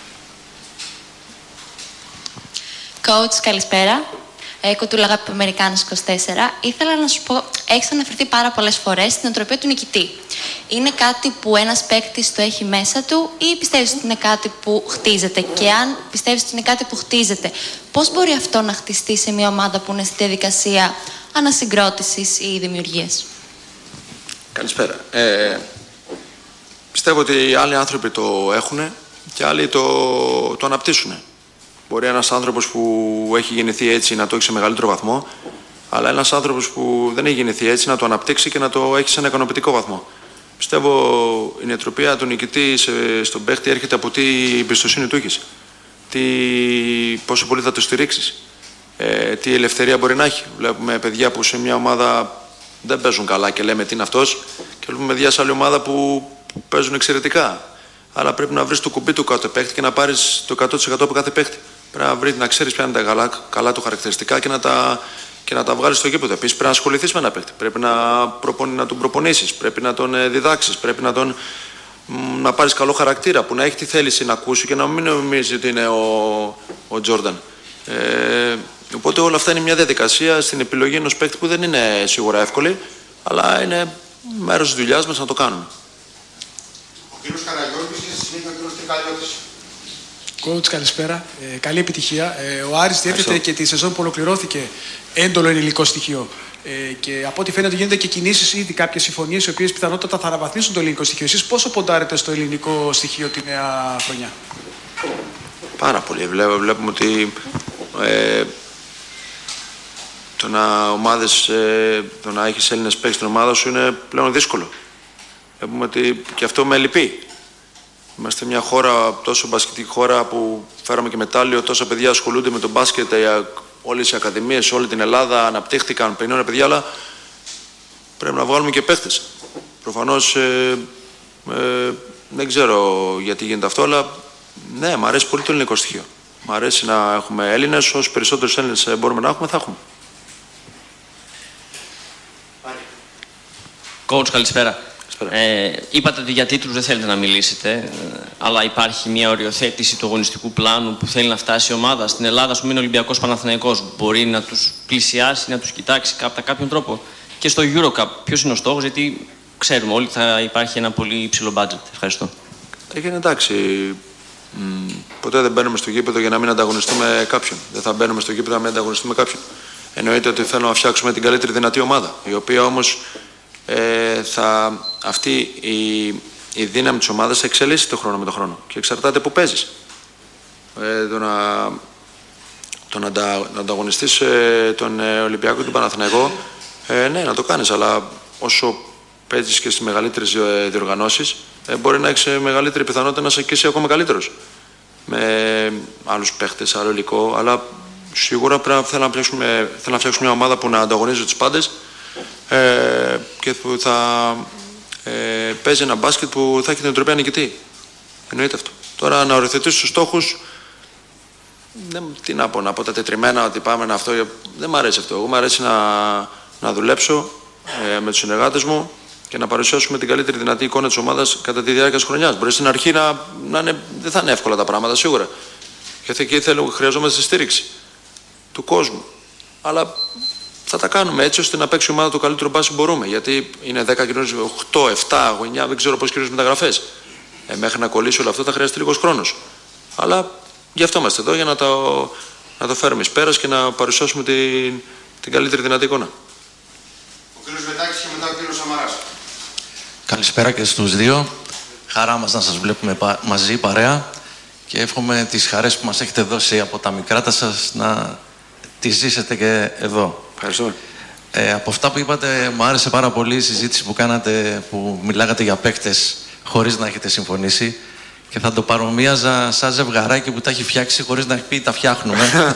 Coach, καλησπέρα. Κοτούλα Αγάπη από Αμερικάνος είκοσι τέσσερα. Ήθελα να σου πω, έχεις αναφερθεί πάρα πολλές φορές στην οτροπία του νικητή. είναι κάτι που ένας παίκτης το έχει μέσα του ή πιστεύεις ότι είναι κάτι που χτίζεται? Και αν πιστεύεις ότι είναι κάτι που χτίζεται, πώς μπορεί αυτό να χτιστεί σε μια ομάδα που είναι στη διαδικασία ανασυγκρότησης ή δημιουργίας? Καλησπέρα. Ε, πιστεύω ότι άλλοι άνθρωποι το έχουν και άλλοι το, το αναπτύσσουν. Μπορεί ένας άνθρωπος που έχει γεννηθεί έτσι να το έχει σε μεγαλύτερο βαθμό, αλλά ένας άνθρωπος που δεν έχει γεννηθεί έτσι να το αναπτύξει και να το έχει σε ένα ικανοποιητικό βαθμό. Πιστεύω η νοοτροπία του νικητή σε, στον παίχτη έρχεται από τι εμπιστοσύνη του έχεις, τι, πόσο πολύ θα το στηρίξεις, ε, τι ελευθερία μπορεί να έχει. Βλέπουμε παιδιά που σε μια ομάδα δεν παίζουν καλά και λέμε τι είναι αυτός, και βλέπουμε παιδιά σε άλλη ομάδα που, που παίζουν εξαιρετικά. Αλλά πρέπει να βρεις το κουμπί του κάθε παίχτη και να πάρεις το εκατό τοις εκατό από κάθε παίχτη. Πρέπει να, βρεις, να ξέρεις ποια είναι τα καλά, καλά του χαρακτηριστικά και να τα, και να τα βγάλεις στο γήπεδο. Επίσης πρέπει να ασχοληθείς με ένα παίχτη. Πρέπει να, προπον, να τον προπονήσεις, πρέπει να τον διδάξεις, πρέπει να, τον, να πάρεις καλό χαρακτήρα που να έχει τη θέληση να ακούσει και να μην νομίζει ότι είναι ο Τζόρνταν. Ε, οπότε όλα αυτά είναι μια διαδικασία στην επιλογή ενός παίχτη που δεν είναι σίγουρα εύκολη, αλλά είναι μέρος της δουλειάς μας να το κάνουμε. Ο κύριος Καραγιώργης και στη συνέχεια ο κύριος Τρικαλιώτης. Coach, καλησπέρα. Ε, καλή επιτυχία. Ε, ο Άρης διέθετε και τη σεζόν που ολοκληρώθηκε έντολο ελληνικό στοιχείο. Ε, και από ό,τι φαίνεται γίνονται και κινήσεις ήδη, κάποιες συμφωνίες οι οποίες πιθανότατα θα αναβαθμίσουν το ελληνικό στοιχείο. Εσείς πόσο ποντάρετε στο ελληνικό στοιχείο τη νέα χρονιά? Πάρα πολύ. Βλέπουμε, βλέπουμε ότι ε, το να, ομάδες, ε, το να έχεις Έλληνες παίκτες στην ομάδα σου είναι πλέον δύσκολο. Βλέπουμε ότι και αυτό με λυπεί. Είμαστε μια χώρα, τόσο μπασκετική χώρα που φέραμε και μετάλλιο, τόσα παιδιά ασχολούνται με τον μπάσκετ, όλες οι ακαδημίες, σε όλη την Ελλάδα αναπτύχθηκαν, πενήντα παιδιά, αλλά πρέπει να βγάλουμε και παίχτες. Προφανώς ε, ε, δεν ξέρω γιατί γίνεται αυτό, αλλά ναι, μου αρέσει πολύ το ελληνικό στοιχείο. Μ' αρέσει να έχουμε Έλληνες, όσο περισσότερους Έλληνες μπορούμε να έχουμε, θα έχουμε. Coach, καλησπέρα. Ε, είπατε ότι για τίτλους δεν θέλετε να μιλήσετε, αλλά υπάρχει μια οριοθέτηση του αγωνιστικού πλάνου που θέλει να φτάσει η ομάδα. Στην Ελλάδα, ας πούμε, είναι Ολυμπιακός Παναθηναϊκός. Μπορεί να τους πλησιάσει, να τους κοιτάξει κατά κάποιον τρόπο. Και στο EuroCup, ποιος είναι ο στόχος, γιατί ξέρουμε όλοι θα υπάρχει ένα πολύ υψηλό budget. Ευχαριστώ. Έγινε εντάξει. Μ, ποτέ δεν μπαίνουμε στο γήπεδο για να μην ανταγωνιστούμε κάποιον. Δεν θα μπαίνουμε στο γήπεδο να μην ανταγωνιστούμε κάποιον. Εννοείται ότι θέλουμε να φτιάξουμε την καλύτερη δυνατή ομάδα, η οποία όμως ε, θα, αυτή η, η δύναμη της ομάδας θα εξελίσσει το χρόνο με το χρόνο και εξαρτάται που παίζεις. Ε, το να, το να, αντα, να ανταγωνιστείς ε, τον ε, Ολυμπιακό και τον Παναθηναϊκό, ε, ναι, να το κάνεις, αλλά όσο παίζεις και στις μεγαλύτερες ε, διοργανώσεις, ε, μπορεί να έχεις μεγαλύτερη πιθανότητα να είσαι και εσύ ακόμα καλύτερος. Με άλλους παίχτες, άλλο υλικό, αλλά σίγουρα πρέπει να, να, φτιάξουμε, να φτιάξουμε μια ομάδα που να ανταγωνίζει τους πάντες ε, και που θα ε, παίζει ένα μπάσκετ που θα έχει την νοοτροπία νικητή. Εννοείται αυτό. Τώρα να οριοθετήσεις τους στόχους, δεν, τι να πω, να πω τα τετριμμένα ότι πάμε να αυτό, δεν μου αρέσει αυτό. Εγώ μου αρέσει να, να δουλέψω ε, με τους συνεργάτες μου και να παρουσιάσουμε την καλύτερη δυνατή εικόνα της ομάδας κατά τη διάρκεια της χρονιάς. Μπορεί στην αρχή να, να είναι, δεν θα είναι εύκολα τα πράγματα, σίγουρα. Γιατί εκεί θέλω, χρειαζόμαστε τη στήριξη του κόσμου. Αλλά θα τα κάνουμε έτσι ώστε να παίξει η ομάδα το καλύτερο μπάσκετ που μπορούμε. Γιατί είναι δέκα κοινωνίες, οκτώ, επτά, εννιά, δεν ξέρω πόσες κοινωνίες μεταγραφές. Ε, μέχρι να κολλήσει όλο αυτό θα χρειαστεί λίγος χρόνος. Αλλά γι' αυτό είμαστε εδώ, για να το, να το φέρουμε εις πέρας και να παρουσιάσουμε την, την καλύτερη δυνατή εικόνα. Ο κύριος Βετάκης και μετά ο κύριος Σαμαράς. Καλησπέρα και στους δύο. Χαρά μας να σας βλέπουμε μαζί παρέα και εύχομαι τις χαρές που μας έχετε δώσει από τα μικρά σας να τις ζήσετε και εδώ. Ευχαριστώ. Ε, από αυτά που είπατε, μου άρεσε πάρα πολύ η συζήτηση που κάνατε, που μιλάγατε για παίκτες χωρίς να έχετε συμφωνήσει και θα το παρομοίαζα σαν ζευγαράκι που τα έχει φτιάξει χωρίς να έχει πει τα φτιάχνουμε.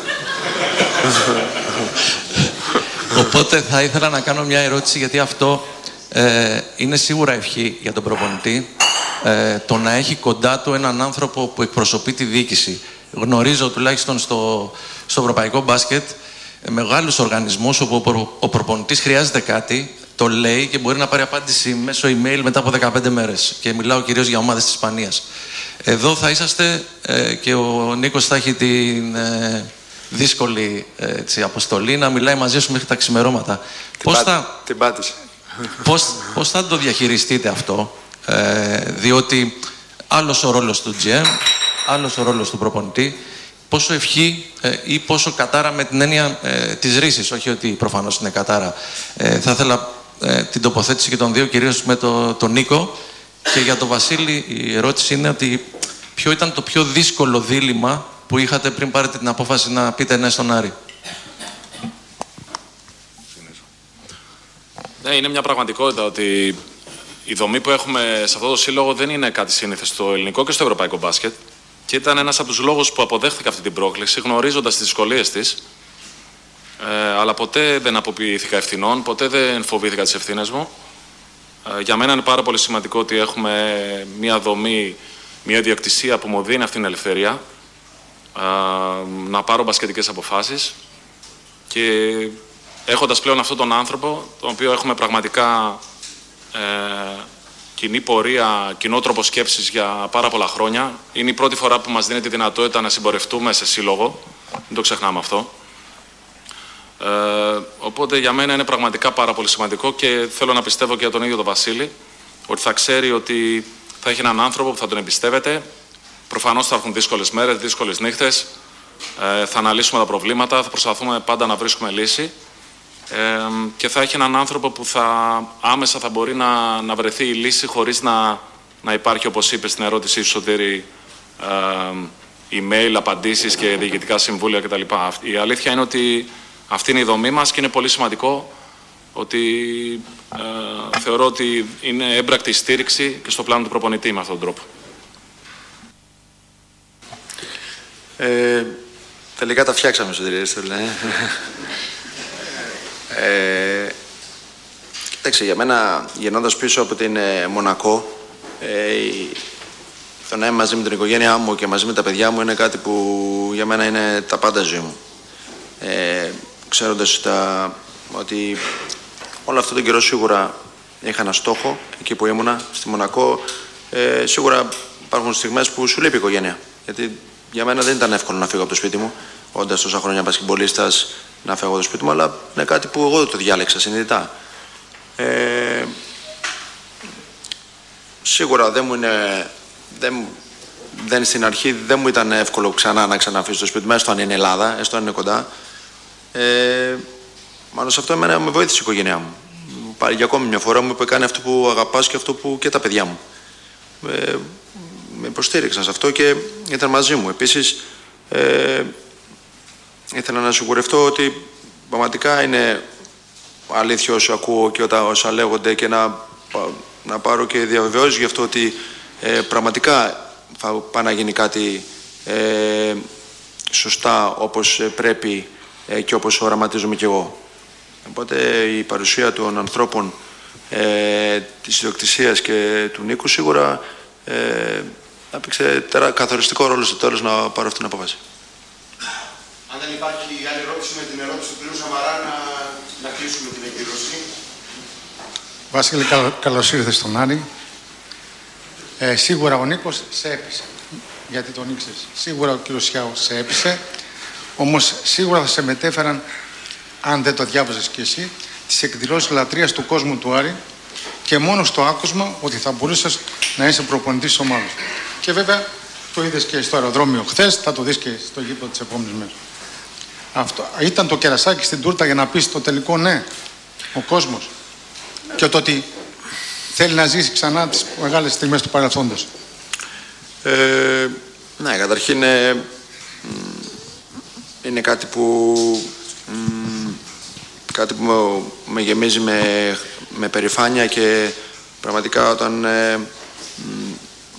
Οπότε θα ήθελα να κάνω μια ερώτηση, γιατί αυτό ε, είναι σίγουρα ευχή για τον προπονητή, ε, το να έχει κοντά του έναν άνθρωπο που εκπροσωπεί τη διοίκηση. Γνωρίζω τουλάχιστον στο, στο ευρωπαϊκό μπάσκετ ε, μεγάλους οργανισμούς όπου ο, προ, ο προπονητής χρειάζεται κάτι, το λέει και μπορεί να πάρει απάντηση μέσω email μετά από δεκαπέντε μέρες. Και μιλάω κυρίως για ομάδες της Ισπανίας. Εδώ θα είσαστε ε, και ο Νίκος θα έχει την ε, δύσκολη ε, έτσι, αποστολή να μιλάει μαζί σου μέχρι τα ξημερώματα. Την, πώς, πά... θα... την πάτησε. Πώς, πώς θα το διαχειριστείτε αυτό Ε, διότι άλλος ο ρόλος του τζι εμ, άλλος ο ρόλος του προπονητή, πόσο ευχή ε, ή πόσο κατάρα με την έννοια ε, της ρίσης, όχι ότι προφανώς είναι κατάρα. Ε, θα ήθελα ε, την τοποθέτηση και των δύο, κυρίως με το, τον Νίκο. Και για τον Βασίλη η ερώτηση είναι ότι ποιο ήταν το πιο δύσκολο δίλημμα που είχατε πριν πάρετε την απόφαση να πείτε ναι στον Άρη. Ναι, είναι μια πραγματικότητα ότι η δομή που έχουμε σε αυτό το σύλλογο δεν είναι κάτι σύνηθες στο ελληνικό και στο ευρωπαϊκό μπάσκετ. Και ήταν ένας από τους λόγους που αποδέχτηκα αυτή την πρόκληση, γνωρίζοντας τις δυσκολίες της. Ε, αλλά ποτέ δεν αποποιήθηκα ευθυνών, ποτέ δεν φοβήθηκα τις ευθύνες μου. Ε, για μένα είναι πάρα πολύ σημαντικό ότι έχουμε μια δομή, μια ιδιοκτησία που μου δίνει αυτή την ελευθερία ε, να πάρω μπασκετικές αποφάσεις. Και έχοντας πλέον αυτόν τον άνθρωπο, τον οποίο έχουμε πραγματικά ε, κοινή πορεία, κοινό τρόπο σκέψης για πάρα πολλά χρόνια. Είναι η πρώτη φορά που μας δίνει τη δυνατότητα να συμπορευτούμε σε σύλλογο. Δεν το ξεχνάμε αυτό. Ε, οπότε για μένα είναι πραγματικά πάρα πολύ σημαντικό και θέλω να πιστεύω και για τον ίδιο τον Βασίλη ότι θα ξέρει ότι θα έχει έναν άνθρωπο που θα τον εμπιστεύεται. Προφανώς θα έρχουν δύσκολες μέρες, δύσκολες νύχτες. Ε, θα αναλύσουμε τα προβλήματα, θα προσπαθούμε πάντα να βρίσκουμε λύση. Ε, και θα έχει έναν άνθρωπο που θα, άμεσα θα μπορεί να, να βρεθεί η λύση χωρίς να, να υπάρχει, όπως είπε στην ερώτησή σου, Σωτήρη, ε, email, απαντήσεις και διοικητικά συμβούλια κτλ. Η αλήθεια είναι ότι αυτή είναι η δομή μας και είναι πολύ σημαντικό ότι ε, θεωρώ ότι είναι έμπρακτη στήριξη και στο πλάνο του προπονητή με αυτόν τον τρόπο. Ε, τελικά τα φτιάξαμε, Σωτήρη, Ε, κοιτάξτε, για μένα, γεννώντας πίσω από την ε, Μονακό, ε, το να είμαι μαζί με την οικογένειά μου και μαζί με τα παιδιά μου είναι κάτι που για μένα είναι τα πάντα ζωή μου. Ε, ξέροντας τα, ότι όλο αυτό τον καιρό σίγουρα είχα ένα στόχο, εκεί που ήμουνα, στη Μονακό, ε, σίγουρα υπάρχουν στιγμές που σου λείπει η οικογένεια. Γιατί για μένα δεν ήταν εύκολο να φύγω από το σπίτι μου, όντας τόσα χρόνια μπασκετμπολίστας, να φύγω από το σπίτι μου, αλλά είναι κάτι που εγώ το διάλεξα συνειδητά. Ε, σίγουρα δεν μου είναι, δεν, δεν στην αρχή δεν μου ήταν εύκολο ξανά να ξαναφύγω στο σπίτι μου, έστω αν είναι Ελλάδα, έστω αν είναι κοντά. Ε, μάλλον σε αυτό εμένα με βοήθησε η οικογένειά μου. Πάλι για ακόμη μια φορά μου είπε κάνει αυτό που αγαπάς και αυτό που και τα παιδιά μου. Ε, με υποστήριξαν σε αυτό και ήταν μαζί μου. Επίσης, ε, ήθελα να σιγουρευτώ ότι πραγματικά είναι αλήθεια όσο ακούω και όταν, όσα λέγονται και να, να πάρω και διαβεβαιώσεις γι' αυτό ότι ε, πραγματικά θα πάει να γίνει κάτι ε, σωστά όπως πρέπει ε, και όπως οραματίζομαι κι εγώ. Οπότε η παρουσία των ανθρώπων ε, της ιδιοκτησίας και του Νίκου σίγουρα ε, έπαιξε καθοριστικό ρόλο στο τέλος να πάρω αυτή την απόφαση. Αν δεν υπάρχει άλλη ερώτηση με την ερώτηση του κ. Σαμαρά, να, να κλείσουμε την εκδήλωση. Βασίλη, καλ, καλώς ήρθες στον Άρη. Ε, σίγουρα ο Νίκος σε έπεισε, γιατί τον ήξερες. Σίγουρα ο κ. Σιάου σε έπεισε, όμως σίγουρα θα σε μετέφεραν, αν δεν το διάβαζες κι εσύ, τις εκδηλώσεις λατρείας του κόσμου του Άρη και μόνο στο άκουσμα ότι θα μπορούσες να είσαι προπονητής της ομάδας. Και βέβαια το είδες και στο αεροδρόμιο χθες, θα το δεις και στο γήπεδο τις επόμενες μέρες. Αυτό ήταν το κερασάκι στην τούρτα για να πεις το τελικό ναι, ο κόσμος. Και το ότι θέλει να ζήσει ξανά τις μεγάλες στιγμές του παρελθόντος. Ε, ναι, καταρχήν είναι, είναι κάτι που, μ, κάτι που με, με γεμίζει με, με περηφάνεια και πραγματικά όταν ε, μ,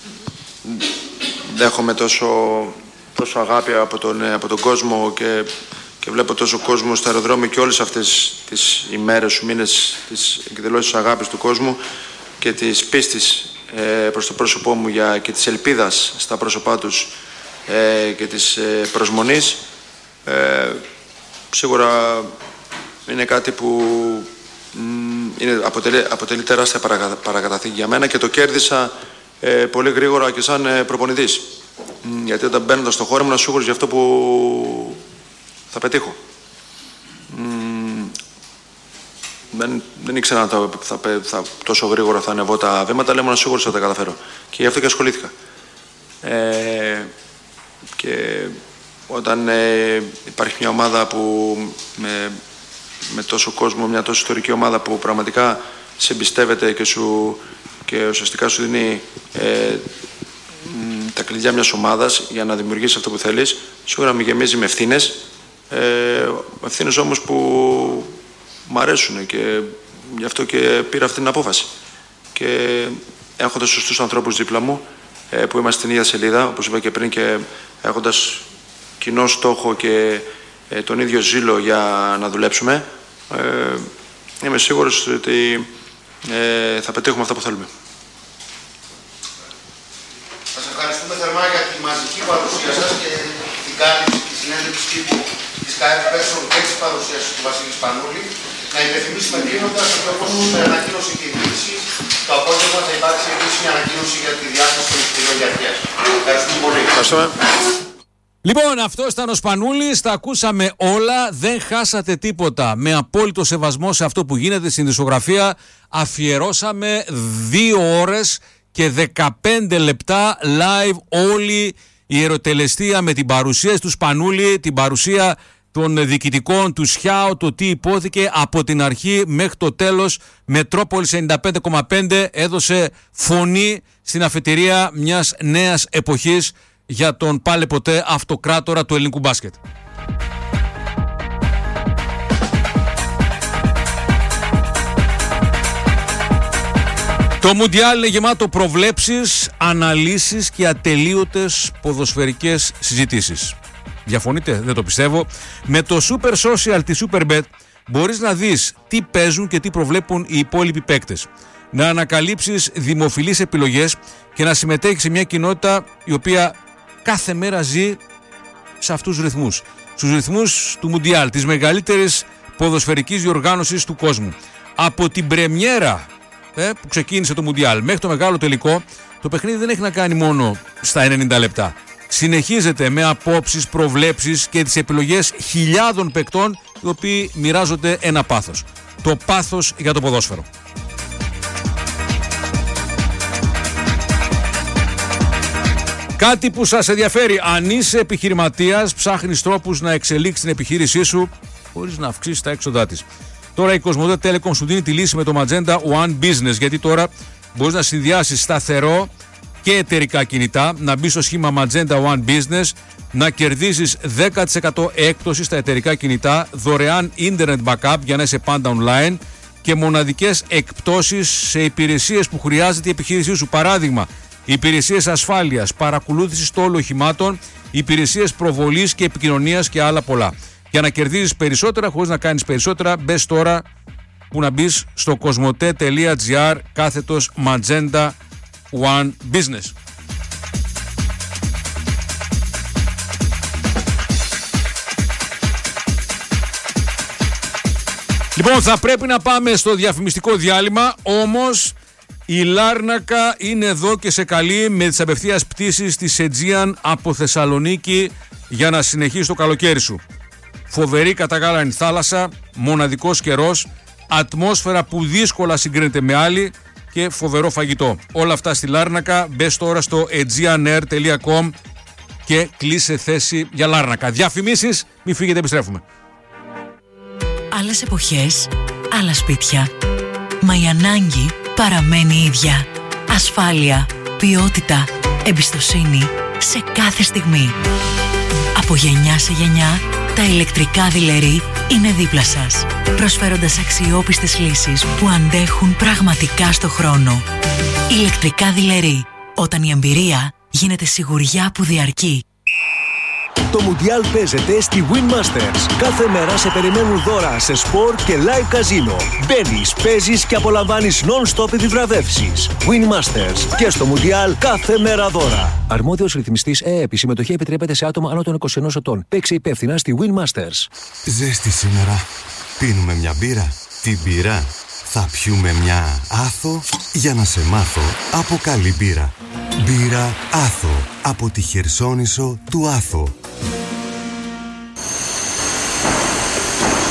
δέχομαι τόσο, τόσο αγάπη από τον, από τον κόσμο και, και βλέπω τόσο κόσμο στο αεροδρόμιο και όλες αυτές τις ημέρες, μήνες της εκδηλώσεις αγάπης του κόσμου και της πίστης ε, προς το πρόσωπό μου για, και της ελπίδας στα πρόσωπά τους ε, και της ε, προσμονής ε, σίγουρα είναι κάτι που μ, είναι, αποτελεί, αποτελεί τεράστια παρακα, παρακαταθήκη για μένα και το κέρδισα ε, πολύ γρήγορα και σαν ε, προπονητής. Μ, γιατί όταν μπαίνοντας στο χώρο ήμουν σίγουρος για αυτό που θα πετύχω. Μ, δεν, δεν ήξερα αν θα, θα, θα, τόσο γρήγορα θα ανεβώ τα βήματα, αλλά ήμουν σίγουρος ότι θα τα καταφέρω. Και γι' αυτό και ασχολήθηκα. Ε, και όταν ε, υπάρχει μια ομάδα που με, με τόσο κόσμο, μια τόσο ιστορική ομάδα που πραγματικά σε εμπιστεύεται και, σου, και ουσιαστικά σου δίνει ε, τα κλειδιά μιας ομάδας για να δημιουργήσεις αυτό που θέλεις, σίγουρα με γεμίζει με ευθύνες, ε, ευθύνες όμως που μου αρέσουν και γι' αυτό και πήρα αυτή την απόφαση. Και έχοντας σωστούς ανθρώπους δίπλα μου, ε, που είμαστε στην ίδια σελίδα, όπως είπα και πριν, και έχοντας κοινό στόχο και ε, τον ίδιο ζήλο για να δουλέψουμε, ε, είμαι σίγουρος ότι ε, θα πετύχουμε αυτά που θέλουμε. Σας ευχαριστούμε θερμά για τη μαζική παρουσία σας και την κάλυψη της συνέντευξης τύπου της ΚΑΕΠ Πέσσερ και της παρουσίασης του Βασίλη Σπανούλη. Να υπενθυμίσουμε κλείνοντας ότι, όπως ανακοίνωσε και η διοίκηση, το απόγευμα θα υπάρξει επίσημη ανακοίνωση για τη διάθεση των εισιτηρίων για αρχές. Ευχαριστούμε πολύ. Ευχαριστούμε. Λοιπόν, αυτό ήταν ο Σπανούλης, τα ακούσαμε όλα, δεν χάσατε τίποτα. Με απόλυτο σεβασμό σε αυτό που γίνεται στην δισκογραφία, αφιερώσαμε δύο ώρες και δεκαπέντε λεπτά live όλη η ερωτελεστία με την παρουσία του Σπανούλη, την παρουσία των διοικητικών του ΣΧΙΑΟ, το τι υπόθηκε από την αρχή μέχρι το τέλος. Μετρόπολης ενενήντα πέντε κόμμα πέντε έδωσε φωνή στην αφετηρία μιας νέας εποχής για τον πάλε ποτέ αυτοκράτορα του ελληνικού μπάσκετ. Το Μουντιάλ είναι γεμάτο προβλέψεις, αναλύσεις και ατελείωτες ποδοσφαιρικές συζητήσεις. Διαφωνείτε? Δεν το πιστεύω. Με το Super Social τη Superbet μπορείς να δεις τι παίζουν και τι προβλέπουν οι υπόλοιποι παίκτες. Να ανακαλύψεις δημοφιλείς επιλογές και να συμμετέχεις σε μια κοινότητα η οποία κάθε μέρα ζει σε αυτούς τους ρυθμούς. Στους ρυθμούς του Μουντιάλ, της μεγαλύτερης ποδοσφαιρικής διοργάνωσης του κόσμου. Από την πρεμιέρα ε, που ξεκίνησε το Μουντιάλ μέχρι το μεγάλο τελικό, το παιχνίδι δεν έχει να κάνει μόνο στα ενενήντα λεπτά. Συνεχίζεται με απόψεις, προβλέψεις και τις επιλογές χιλιάδων παικτών, οι οποίοι μοιράζονται ένα πάθος. Το πάθος για το ποδόσφαιρο. Κάτι που σας ενδιαφέρει: αν είσαι επιχειρηματίας, ψάχνεις τρόπους να εξελίξεις την επιχείρησή σου χωρίς να αυξήσεις τα έξοδά της. Τώρα η Cosmote Telecom σου δίνει τη λύση με το Magenta One Business, γιατί τώρα μπορείς να συνδυάσεις σταθερό και εταιρικά κινητά, να μπεις στο σχήμα Magenta One Business, να κερδίσεις δέκα τοις εκατό έκπτωση στα εταιρικά κινητά, δωρεάν internet backup για να είσαι πάντα online και μοναδικές εκπτώσεις σε υπηρεσίες που χρειάζεται η επιχείρησή σου. Παράδειγμα, υπηρεσίες ασφάλειας, παρακολούθησης τόλου οχημάτων, υπηρεσίες προβολής και επικοινωνίας και άλλα πολλά. Για να κερδίζεις περισσότερα χωρίς να κάνεις περισσότερα, μπες τώρα που να μπεις στο cosmote.gr κάθετος Magenta One Business. Λοιπόν, θα πρέπει να πάμε στο διαφημιστικό διάλειμμα, όμως η Λάρνακα είναι εδώ και σε καλεί με τις απευθείας πτήσεις της Aegean από Θεσσαλονίκη για να συνεχίσει το καλοκαίρι σου. Φοβερή καταγάλανη θάλασσα, μοναδικός καιρός, ατμόσφαιρα που δύσκολα συγκρίνεται με άλλη και φοβερό φαγητό. Όλα αυτά στη Λάρνακα. Μπες τώρα στο aegeanair τελεία com και κλείσε θέση για Λάρνακα. Διαφημίσεις, μη φύγετε, επιστρέφουμε. Άλλες εποχές, άλλα σπίτια. Μα η ανάγκη παραμένει η ίδια. Ασφάλεια, ποιότητα, εμπιστοσύνη σε κάθε στιγμή. Από γενιά σε γενιά, τα ηλεκτρικά δειλερή είναι δίπλα σας, προσφέροντας αξιόπιστες λύσεις που αντέχουν πραγματικά στο χρόνο. Ηλεκτρικά δειλερή, όταν η εμπειρία γίνεται σιγουριά που διαρκεί. Το Μουντιάλ παίζεται στη Win Masters. Κάθε μέρα σε περιμένουν δώρα σε σπορ και live καζίνο. Μπαίνεις, παίζεις και απολαμβάνεις non-stop επιβραβεύσεις. Win Masters. Και στο Μουντιάλ κάθε μέρα δώρα. Αρμόδιος ρυθμιστής ΕΕΠ. Η συμμετοχή επιτρέπεται σε άτομα άνω των είκοσι ενός ετών. Παίξε υπεύθυνα στη Win Masters. Ζέστη σήμερα. Πίνουμε μια μπύρα. Την μπύρα. Θα πιούμε μια Άθο για να σε μάθω από καλή μπύρα. Μπύρα Άθο από τη Χερσόνησο του Άθο.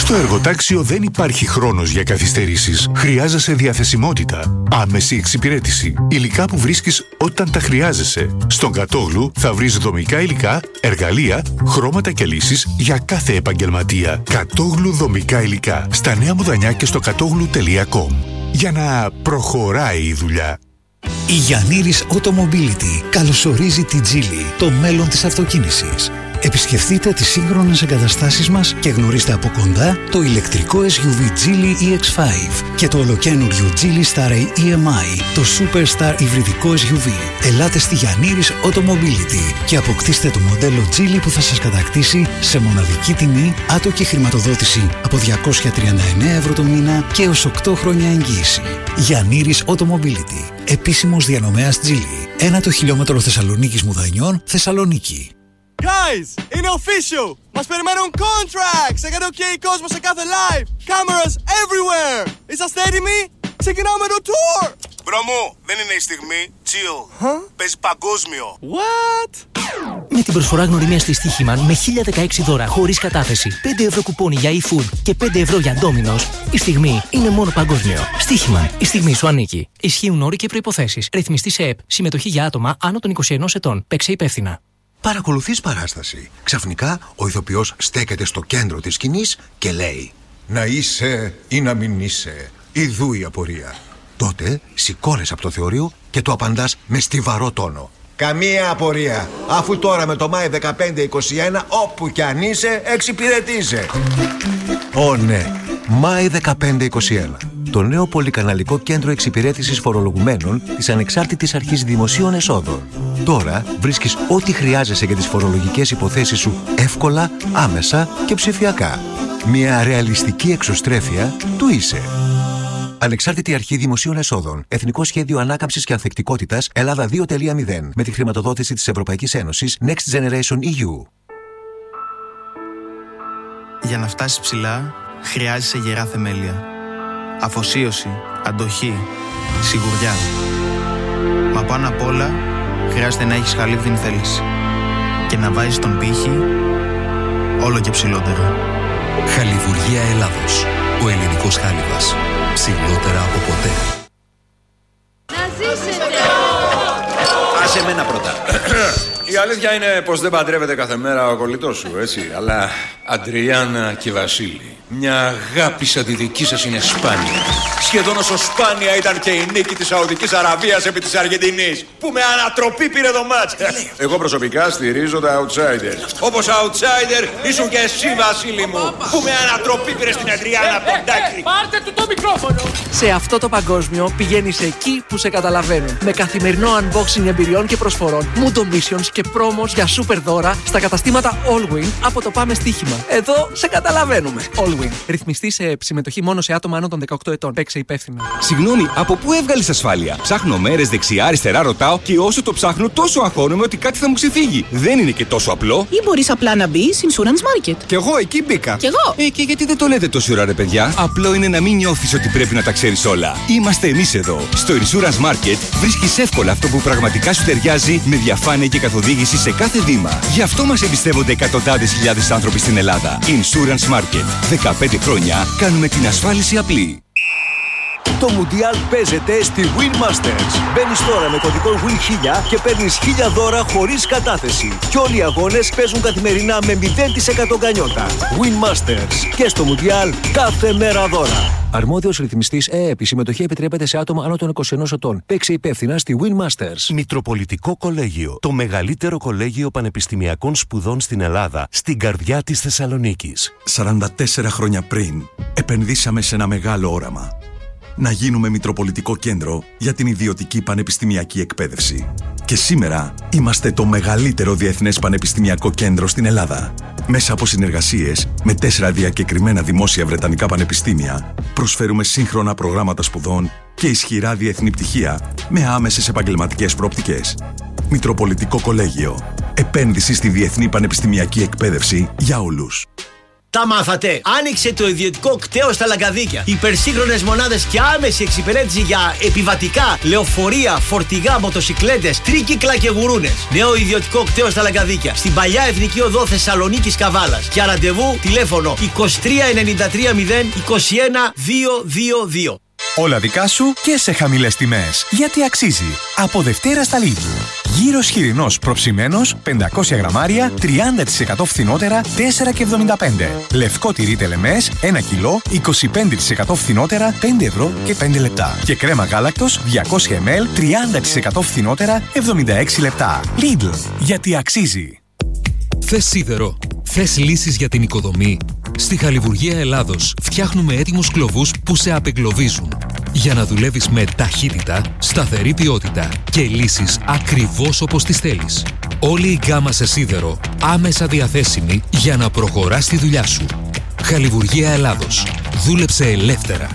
Στο εργοτάξιο δεν υπάρχει χρόνος για καθυστερήσεις. Χρειάζεσαι διαθεσιμότητα, άμεση εξυπηρέτηση, υλικά που βρίσκεις όταν τα χρειάζεσαι. Στον Κατόγλου θα βρεις δομικά υλικά, εργαλεία, χρώματα και λύσεις για κάθε επαγγελματία. Κατόγλου δομικά υλικά. Στα Νέα Μουδανιά και στο κατόγλου τελεία κομ. Για να προχωράει η δουλειά. Η Γιαννήρης Automobility καλωσορίζει τη Geely, το μέλλον της αυτοκίνησης. Επισκεφτείτε τις σύγχρονες εγκαταστάσεις μας και γνωρίστε από κοντά το ηλεκτρικό ες γιου βι Geely ι εξ πέντε και το ολοκαίνουργιο Geely Star ι εμ άι, το Superstar υβριδικό ες γιου βι. Ελάτε στη Γιαννήρης Automobility και αποκτήστε το μοντέλο Geely που θα σας κατακτήσει σε μοναδική τιμή, άτοκη χρηματοδότηση από διακόσια τριάντα εννέα ευρώ το μήνα και έως οκτώ χρόνια εγγύηση. Γιαννήρης Automobility, επίσημος διανομέας Geely. Ένα το χιλιόμετρο Θεσσαλονίκης Μουδανιών, Θεσσαλονίκη. Guys, είναι official! Μας περιμένουν contracts! Έκανε OK κόσμο σε κάθε live! Cameras everywhere! Είσαστε έτοιμοι? Ξεκινάμε το tour! Μπρο μου, δεν είναι η στιγμή. Chill. Huh? Παίζει παγκόσμιο. What? Με την προσφορά γνωριμία στη Στοίχημαν με χίλια δεκαέξι δώρα χωρίς κατάθεση, πέντε ευρώ κουπόνι για e-food και πέντε ευρώ για Domino's, η στιγμή είναι μόνο παγκόσμιο. Στοίχημαν, η στιγμή σου ανήκει. Ισχύουν όροι και προϋποθέσεις. Ρυθμιστή σε ΕΠ. Συμμετοχή για άτομα άνω των είκοσι ενός ετών. Παίξε υπεύθυνα. Παρακολουθείς παράσταση. Ξαφνικά ο ηθοποιός στέκεται στο κέντρο της σκηνής και λέει «Να είσαι ή να μην είσαι, ιδού η απορία». Τότε σηκώνεσαι από το θεωρείο και το απαντάς με στιβαρό τόνο. «Καμία απορία, αφού τώρα με το Μάη δεκαπέντε είκοσι ένα όπου κι αν είσαι εξυπηρετείσαι». Ω ναι, Μάη δεκαπέντε είκοσι ένα. Το νέο πολυκαναλικό κέντρο εξυπηρέτησης φορολογουμένων της Ανεξάρτητης Αρχής Δημοσίων Εσόδων. Τώρα βρίσκεις ό,τι χρειάζεσαι για τις φορολογικές υποθέσεις σου εύκολα, άμεσα και ψηφιακά. Μια ρεαλιστική εξωστρέφεια του είσαι. Ανεξάρτητη Αρχή Δημοσίων Εσόδων. Εθνικό Σχέδιο Ανάκαμψης και Ανθεκτικότητας Ελλάδα δύο τελεία μηδέν. Με τη χρηματοδότηση της Ευρωπαϊκής Ένωσης Next Generation ι γιου. Για να φτάσεις ψηλά, χρειάζεσαι γερά θεμέλια. Αφοσίωση, αντοχή, σιγουριά. Μα πάνω απ' όλα, χρειάζεται να έχεις χαλίβδινη θέληση. Και να βάζεις τον πύχη όλο και ψηλότερα. Χαλιβουργία Ελλάδος. Ο ελληνικός χάλιβας. Ψηλότερα από ποτέ. Να ζήσετε! Άσε εμένα πρώτα. Η αλήθεια είναι πως δεν παντρεύεται κάθε μέρα ο κολλητός σου, έτσι. Αλλά Αντριάννα και Βασίλη, μια αγάπη σαν τη δική σας είναι σπάνια. Σχεδόν όσο σπάνια ήταν και η νίκη της Σαουδικής Αραβίας επί της Αργεντινής, που με ανατροπή πήρε το μάτς. Εγώ προσωπικά στηρίζω τα outsiders. Όπως outsider ήσουν και εσύ, Βασίλη μου, που με ανατροπή πήρε στην Αντριάννα τον Τάκη. Πάρτε του το μικρόφωνο. Σε αυτό το παγκόσμιο πηγαίνεις εκεί που σε καταλαβαίνουν. Με καθημερινό unboxing εμπειριών και προσφορών, Mundo Missions και promos για super δώρα στα καταστήματα Allwin από το Πάμε Στοίχημα. Εδώ σε καταλαβαίνουμε. Allwin. Ρυθμιστή σε συμμετοχή μόνο σε άτομα άνω των δεκαοκτώ ετών. Παίξε υπεύθυνα. Συγγνώμη, από πού έβγαλες ασφάλεια? Ψάχνω μέρες δεξιά-αριστερά, ρωτάω και όσο το ψάχνω, τόσο αγχώνομαι ότι κάτι θα μου ξεφύγει. Δεν είναι και τόσο απλό. Ή μπορείς απλά να μπεις Insurance Market. Κι εγώ εκεί μπήκα. Κι εγώ. Ε, και γιατί δεν το λέτε τόση ώρα, ρε παιδιά? Απλό είναι να μην νιώθεις ότι πρέπει να τα ξέρεις όλα. Είμαστε εμείς εδώ. Στο Insurance Market βρίσκεις εύκολα αυτό που πραγματικά σου ταιριάζει με διαφάνεια και καθοδήγηση σε κάθε βήμα. Γι' αυτό μας εμπιστεύονται εκατοντάδες χιλιάδες άνθρωποι στην Ελλάδα. Insurance Market. δεκαπέντε χρόνια κάνουμε την ασφάλιση απλή. Το Μουντιάλ παίζεται στη Win Masters. Μπαίνεις τώρα με κωδικό Win χίλια και παίρνεις χίλια δώρα χωρίς κατάθεση. Και όλοι οι αγώνες παίζουν καθημερινά με μηδέν τοις εκατό γκανιότα. Win Masters. Και στο Μουντιάλ κάθε μέρα δώρα. Αρμόδιος ρυθμιστής ΕΕΠ. Η συμμετοχή επιτρέπεται σε άτομα άνω των είκοσι ενός ετών. Παίξε υπεύθυνα στη Win Masters. Μητροπολιτικό Κολέγιο. Το μεγαλύτερο κολέγιο πανεπιστημιακών σπουδών στην Ελλάδα. Στην καρδιά της Θεσσαλονίκης. σαράντα τέσσερα χρόνια πριν, επενδύσαμε σε ένα μεγάλο όραμα. Να γίνουμε Μητροπολιτικό Κέντρο για την ιδιωτική πανεπιστημιακή εκπαίδευση. Και σήμερα είμαστε το μεγαλύτερο διεθνές πανεπιστημιακό κέντρο στην Ελλάδα. Μέσα από συνεργασίες με τέσσερα διακεκριμένα δημόσια βρετανικά πανεπιστήμια, προσφέρουμε σύγχρονα προγράμματα σπουδών και ισχυρά διεθνή πτυχία με άμεσες επαγγελματικές προοπτικές. Μητροπολιτικό Κολέγιο. Επένδυση στη διεθνή πανεπιστημιακή εκπαίδευση για όλους. Τα μάθατε. Άνοιξε το ιδιωτικό κτέο στα Λαγκαδίκια. Υπερσύγχρονες μονάδες και άμεση εξυπηρέτηση για επιβατικά, λεωφορεία, φορτηγά, μοτοσικλέτες, τρίκυκλα και γουρούνες. Νέο ιδιωτικό κτέο στα Λαγκαδίκια. Στην παλιά Εθνική Οδό Θεσσαλονίκης Καβάλας. Για ραντεβού τηλέφωνο είκοσι τρία ενενήντα τρία μηδέν είκοσι ένα διακόσια είκοσι δύο. Όλα δικά σου και σε χαμηλές τιμές. Γιατί αξίζει. Από Δευτέρα στα Lidl. Γύρος χοιρινός προψημένος πεντακόσια γραμμάρια τριάντα τοις εκατό φθηνότερα τέσσερα και εβδομήντα πέντε. Λευκό τυρί τελεμές ένα κιλό είκοσι πέντε τοις εκατό φθηνότερα πέντε ευρώ και πέντε λεπτά. Και κρέμα γάλακτος διακόσια μιλιλίτρα τριάντα τοις εκατό φθηνότερα εβδομήντα έξι λεπτά. Lidl. Γιατί αξίζει. Θες σίδερο. Θες λύσεις για την οικοδομή. Στη Χαλιβουργία Ελλάδος φτιάχνουμε έτοιμους κλωβούς που σε απεγκλωβίζουν. Για να δουλεύεις με ταχύτητα, σταθερή ποιότητα και λύσεις ακριβώς όπως τις θέλεις. Όλη η γκάμα σε σίδερο άμεσα διαθέσιμη για να προχωράς τη δουλειά σου. Χαλιβουργία Ελλάδος. Δούλεψε ελεύθερα.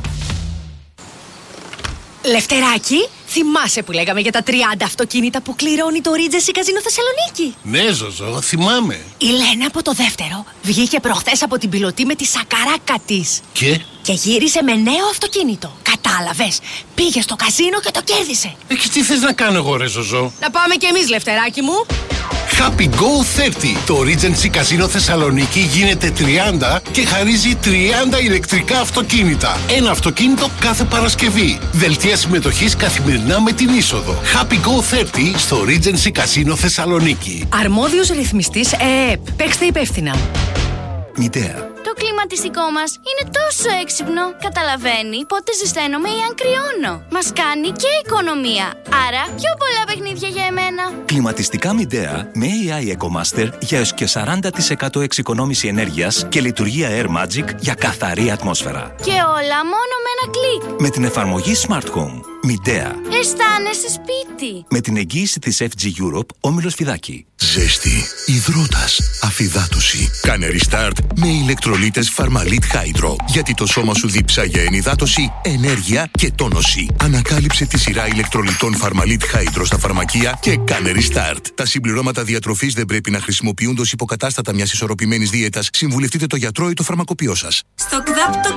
Λευτεράκι, θυμάσαι που λέγαμε για τα τριάντα αυτοκίνητα που κληρώνει το Regency Casino Θεσσαλονίκη? Ναι, Ζωζό, θυμάμαι. Η Λένα από το δεύτερο βγήκε προχθές από την πιλωτή με τη σακαράκα της. Και? Και γύρισε με νέο αυτοκίνητο. Κατάλαβες, πήγε στο καζίνο και το κέρδισε. Ε, και τι θες να κάνω εγώ, ρε Ζωζό? Να πάμε κι εμείς, Λευτεράκι μου. Happy Go τριάντα. Το Regency Casino Θεσσαλονίκη γίνεται τριάντα και χαρίζει τριάντα ηλεκτρικά αυτοκίνητα. Ένα αυτοκίνητο κάθε Παρασκευή. Δελτία συμμετοχής καθημερινά με την είσοδο. Happy Go τριάντα στο Regency Casino Θεσσαλονίκη. Αρμόδιος ρυθμιστής ΕΕΠ. Παίξτε υπεύθυνα. Μητέα. Το κλιματιστικό μας είναι τόσο έξυπνο. Καταλαβαίνει πότε ζεσταίνομαι ή αν κρυώνω. Μας κάνει και οικονομία. Άρα πιο πολλά παιχνίδια για εμένα. Κλιματιστικά Midea με έι άι EcoMaster για έως και σαράντα τοις εκατό εξοικονόμηση ενέργειας και λειτουργία Air Magic για καθαρή ατμόσφαιρα. Και όλα μόνο με ένα κλικ. Με την εφαρμογή Smart Home. Midea. Αισθάνεσαι σπίτι. Με την εγγύηση της εφ τζι Europe, Όμιλος Φιδάκη. Ζέστη, υδρότας, αφυδάτωση. Κάνε restart με ηλεκτρολίτες Φαρμαλίτ Hydro. Γιατί το σώμα σου δίψα για ενυδάτωση, ενέργεια και τόνωση. Ανακάλυψε τη σειρά ηλεκτρολιτών Φαρμαλίτ Hydro στα φαρμακεία και κάνε restart. Τα συμπληρώματα διατροφής δεν πρέπει να χρησιμοποιούνται ως υποκατάστατα μιας ισορροπημένης δίαιτας. Συμβουλευτείτε το γιατρό ή το φαρμακοποιό σας. Στο ΚΔΑΠ το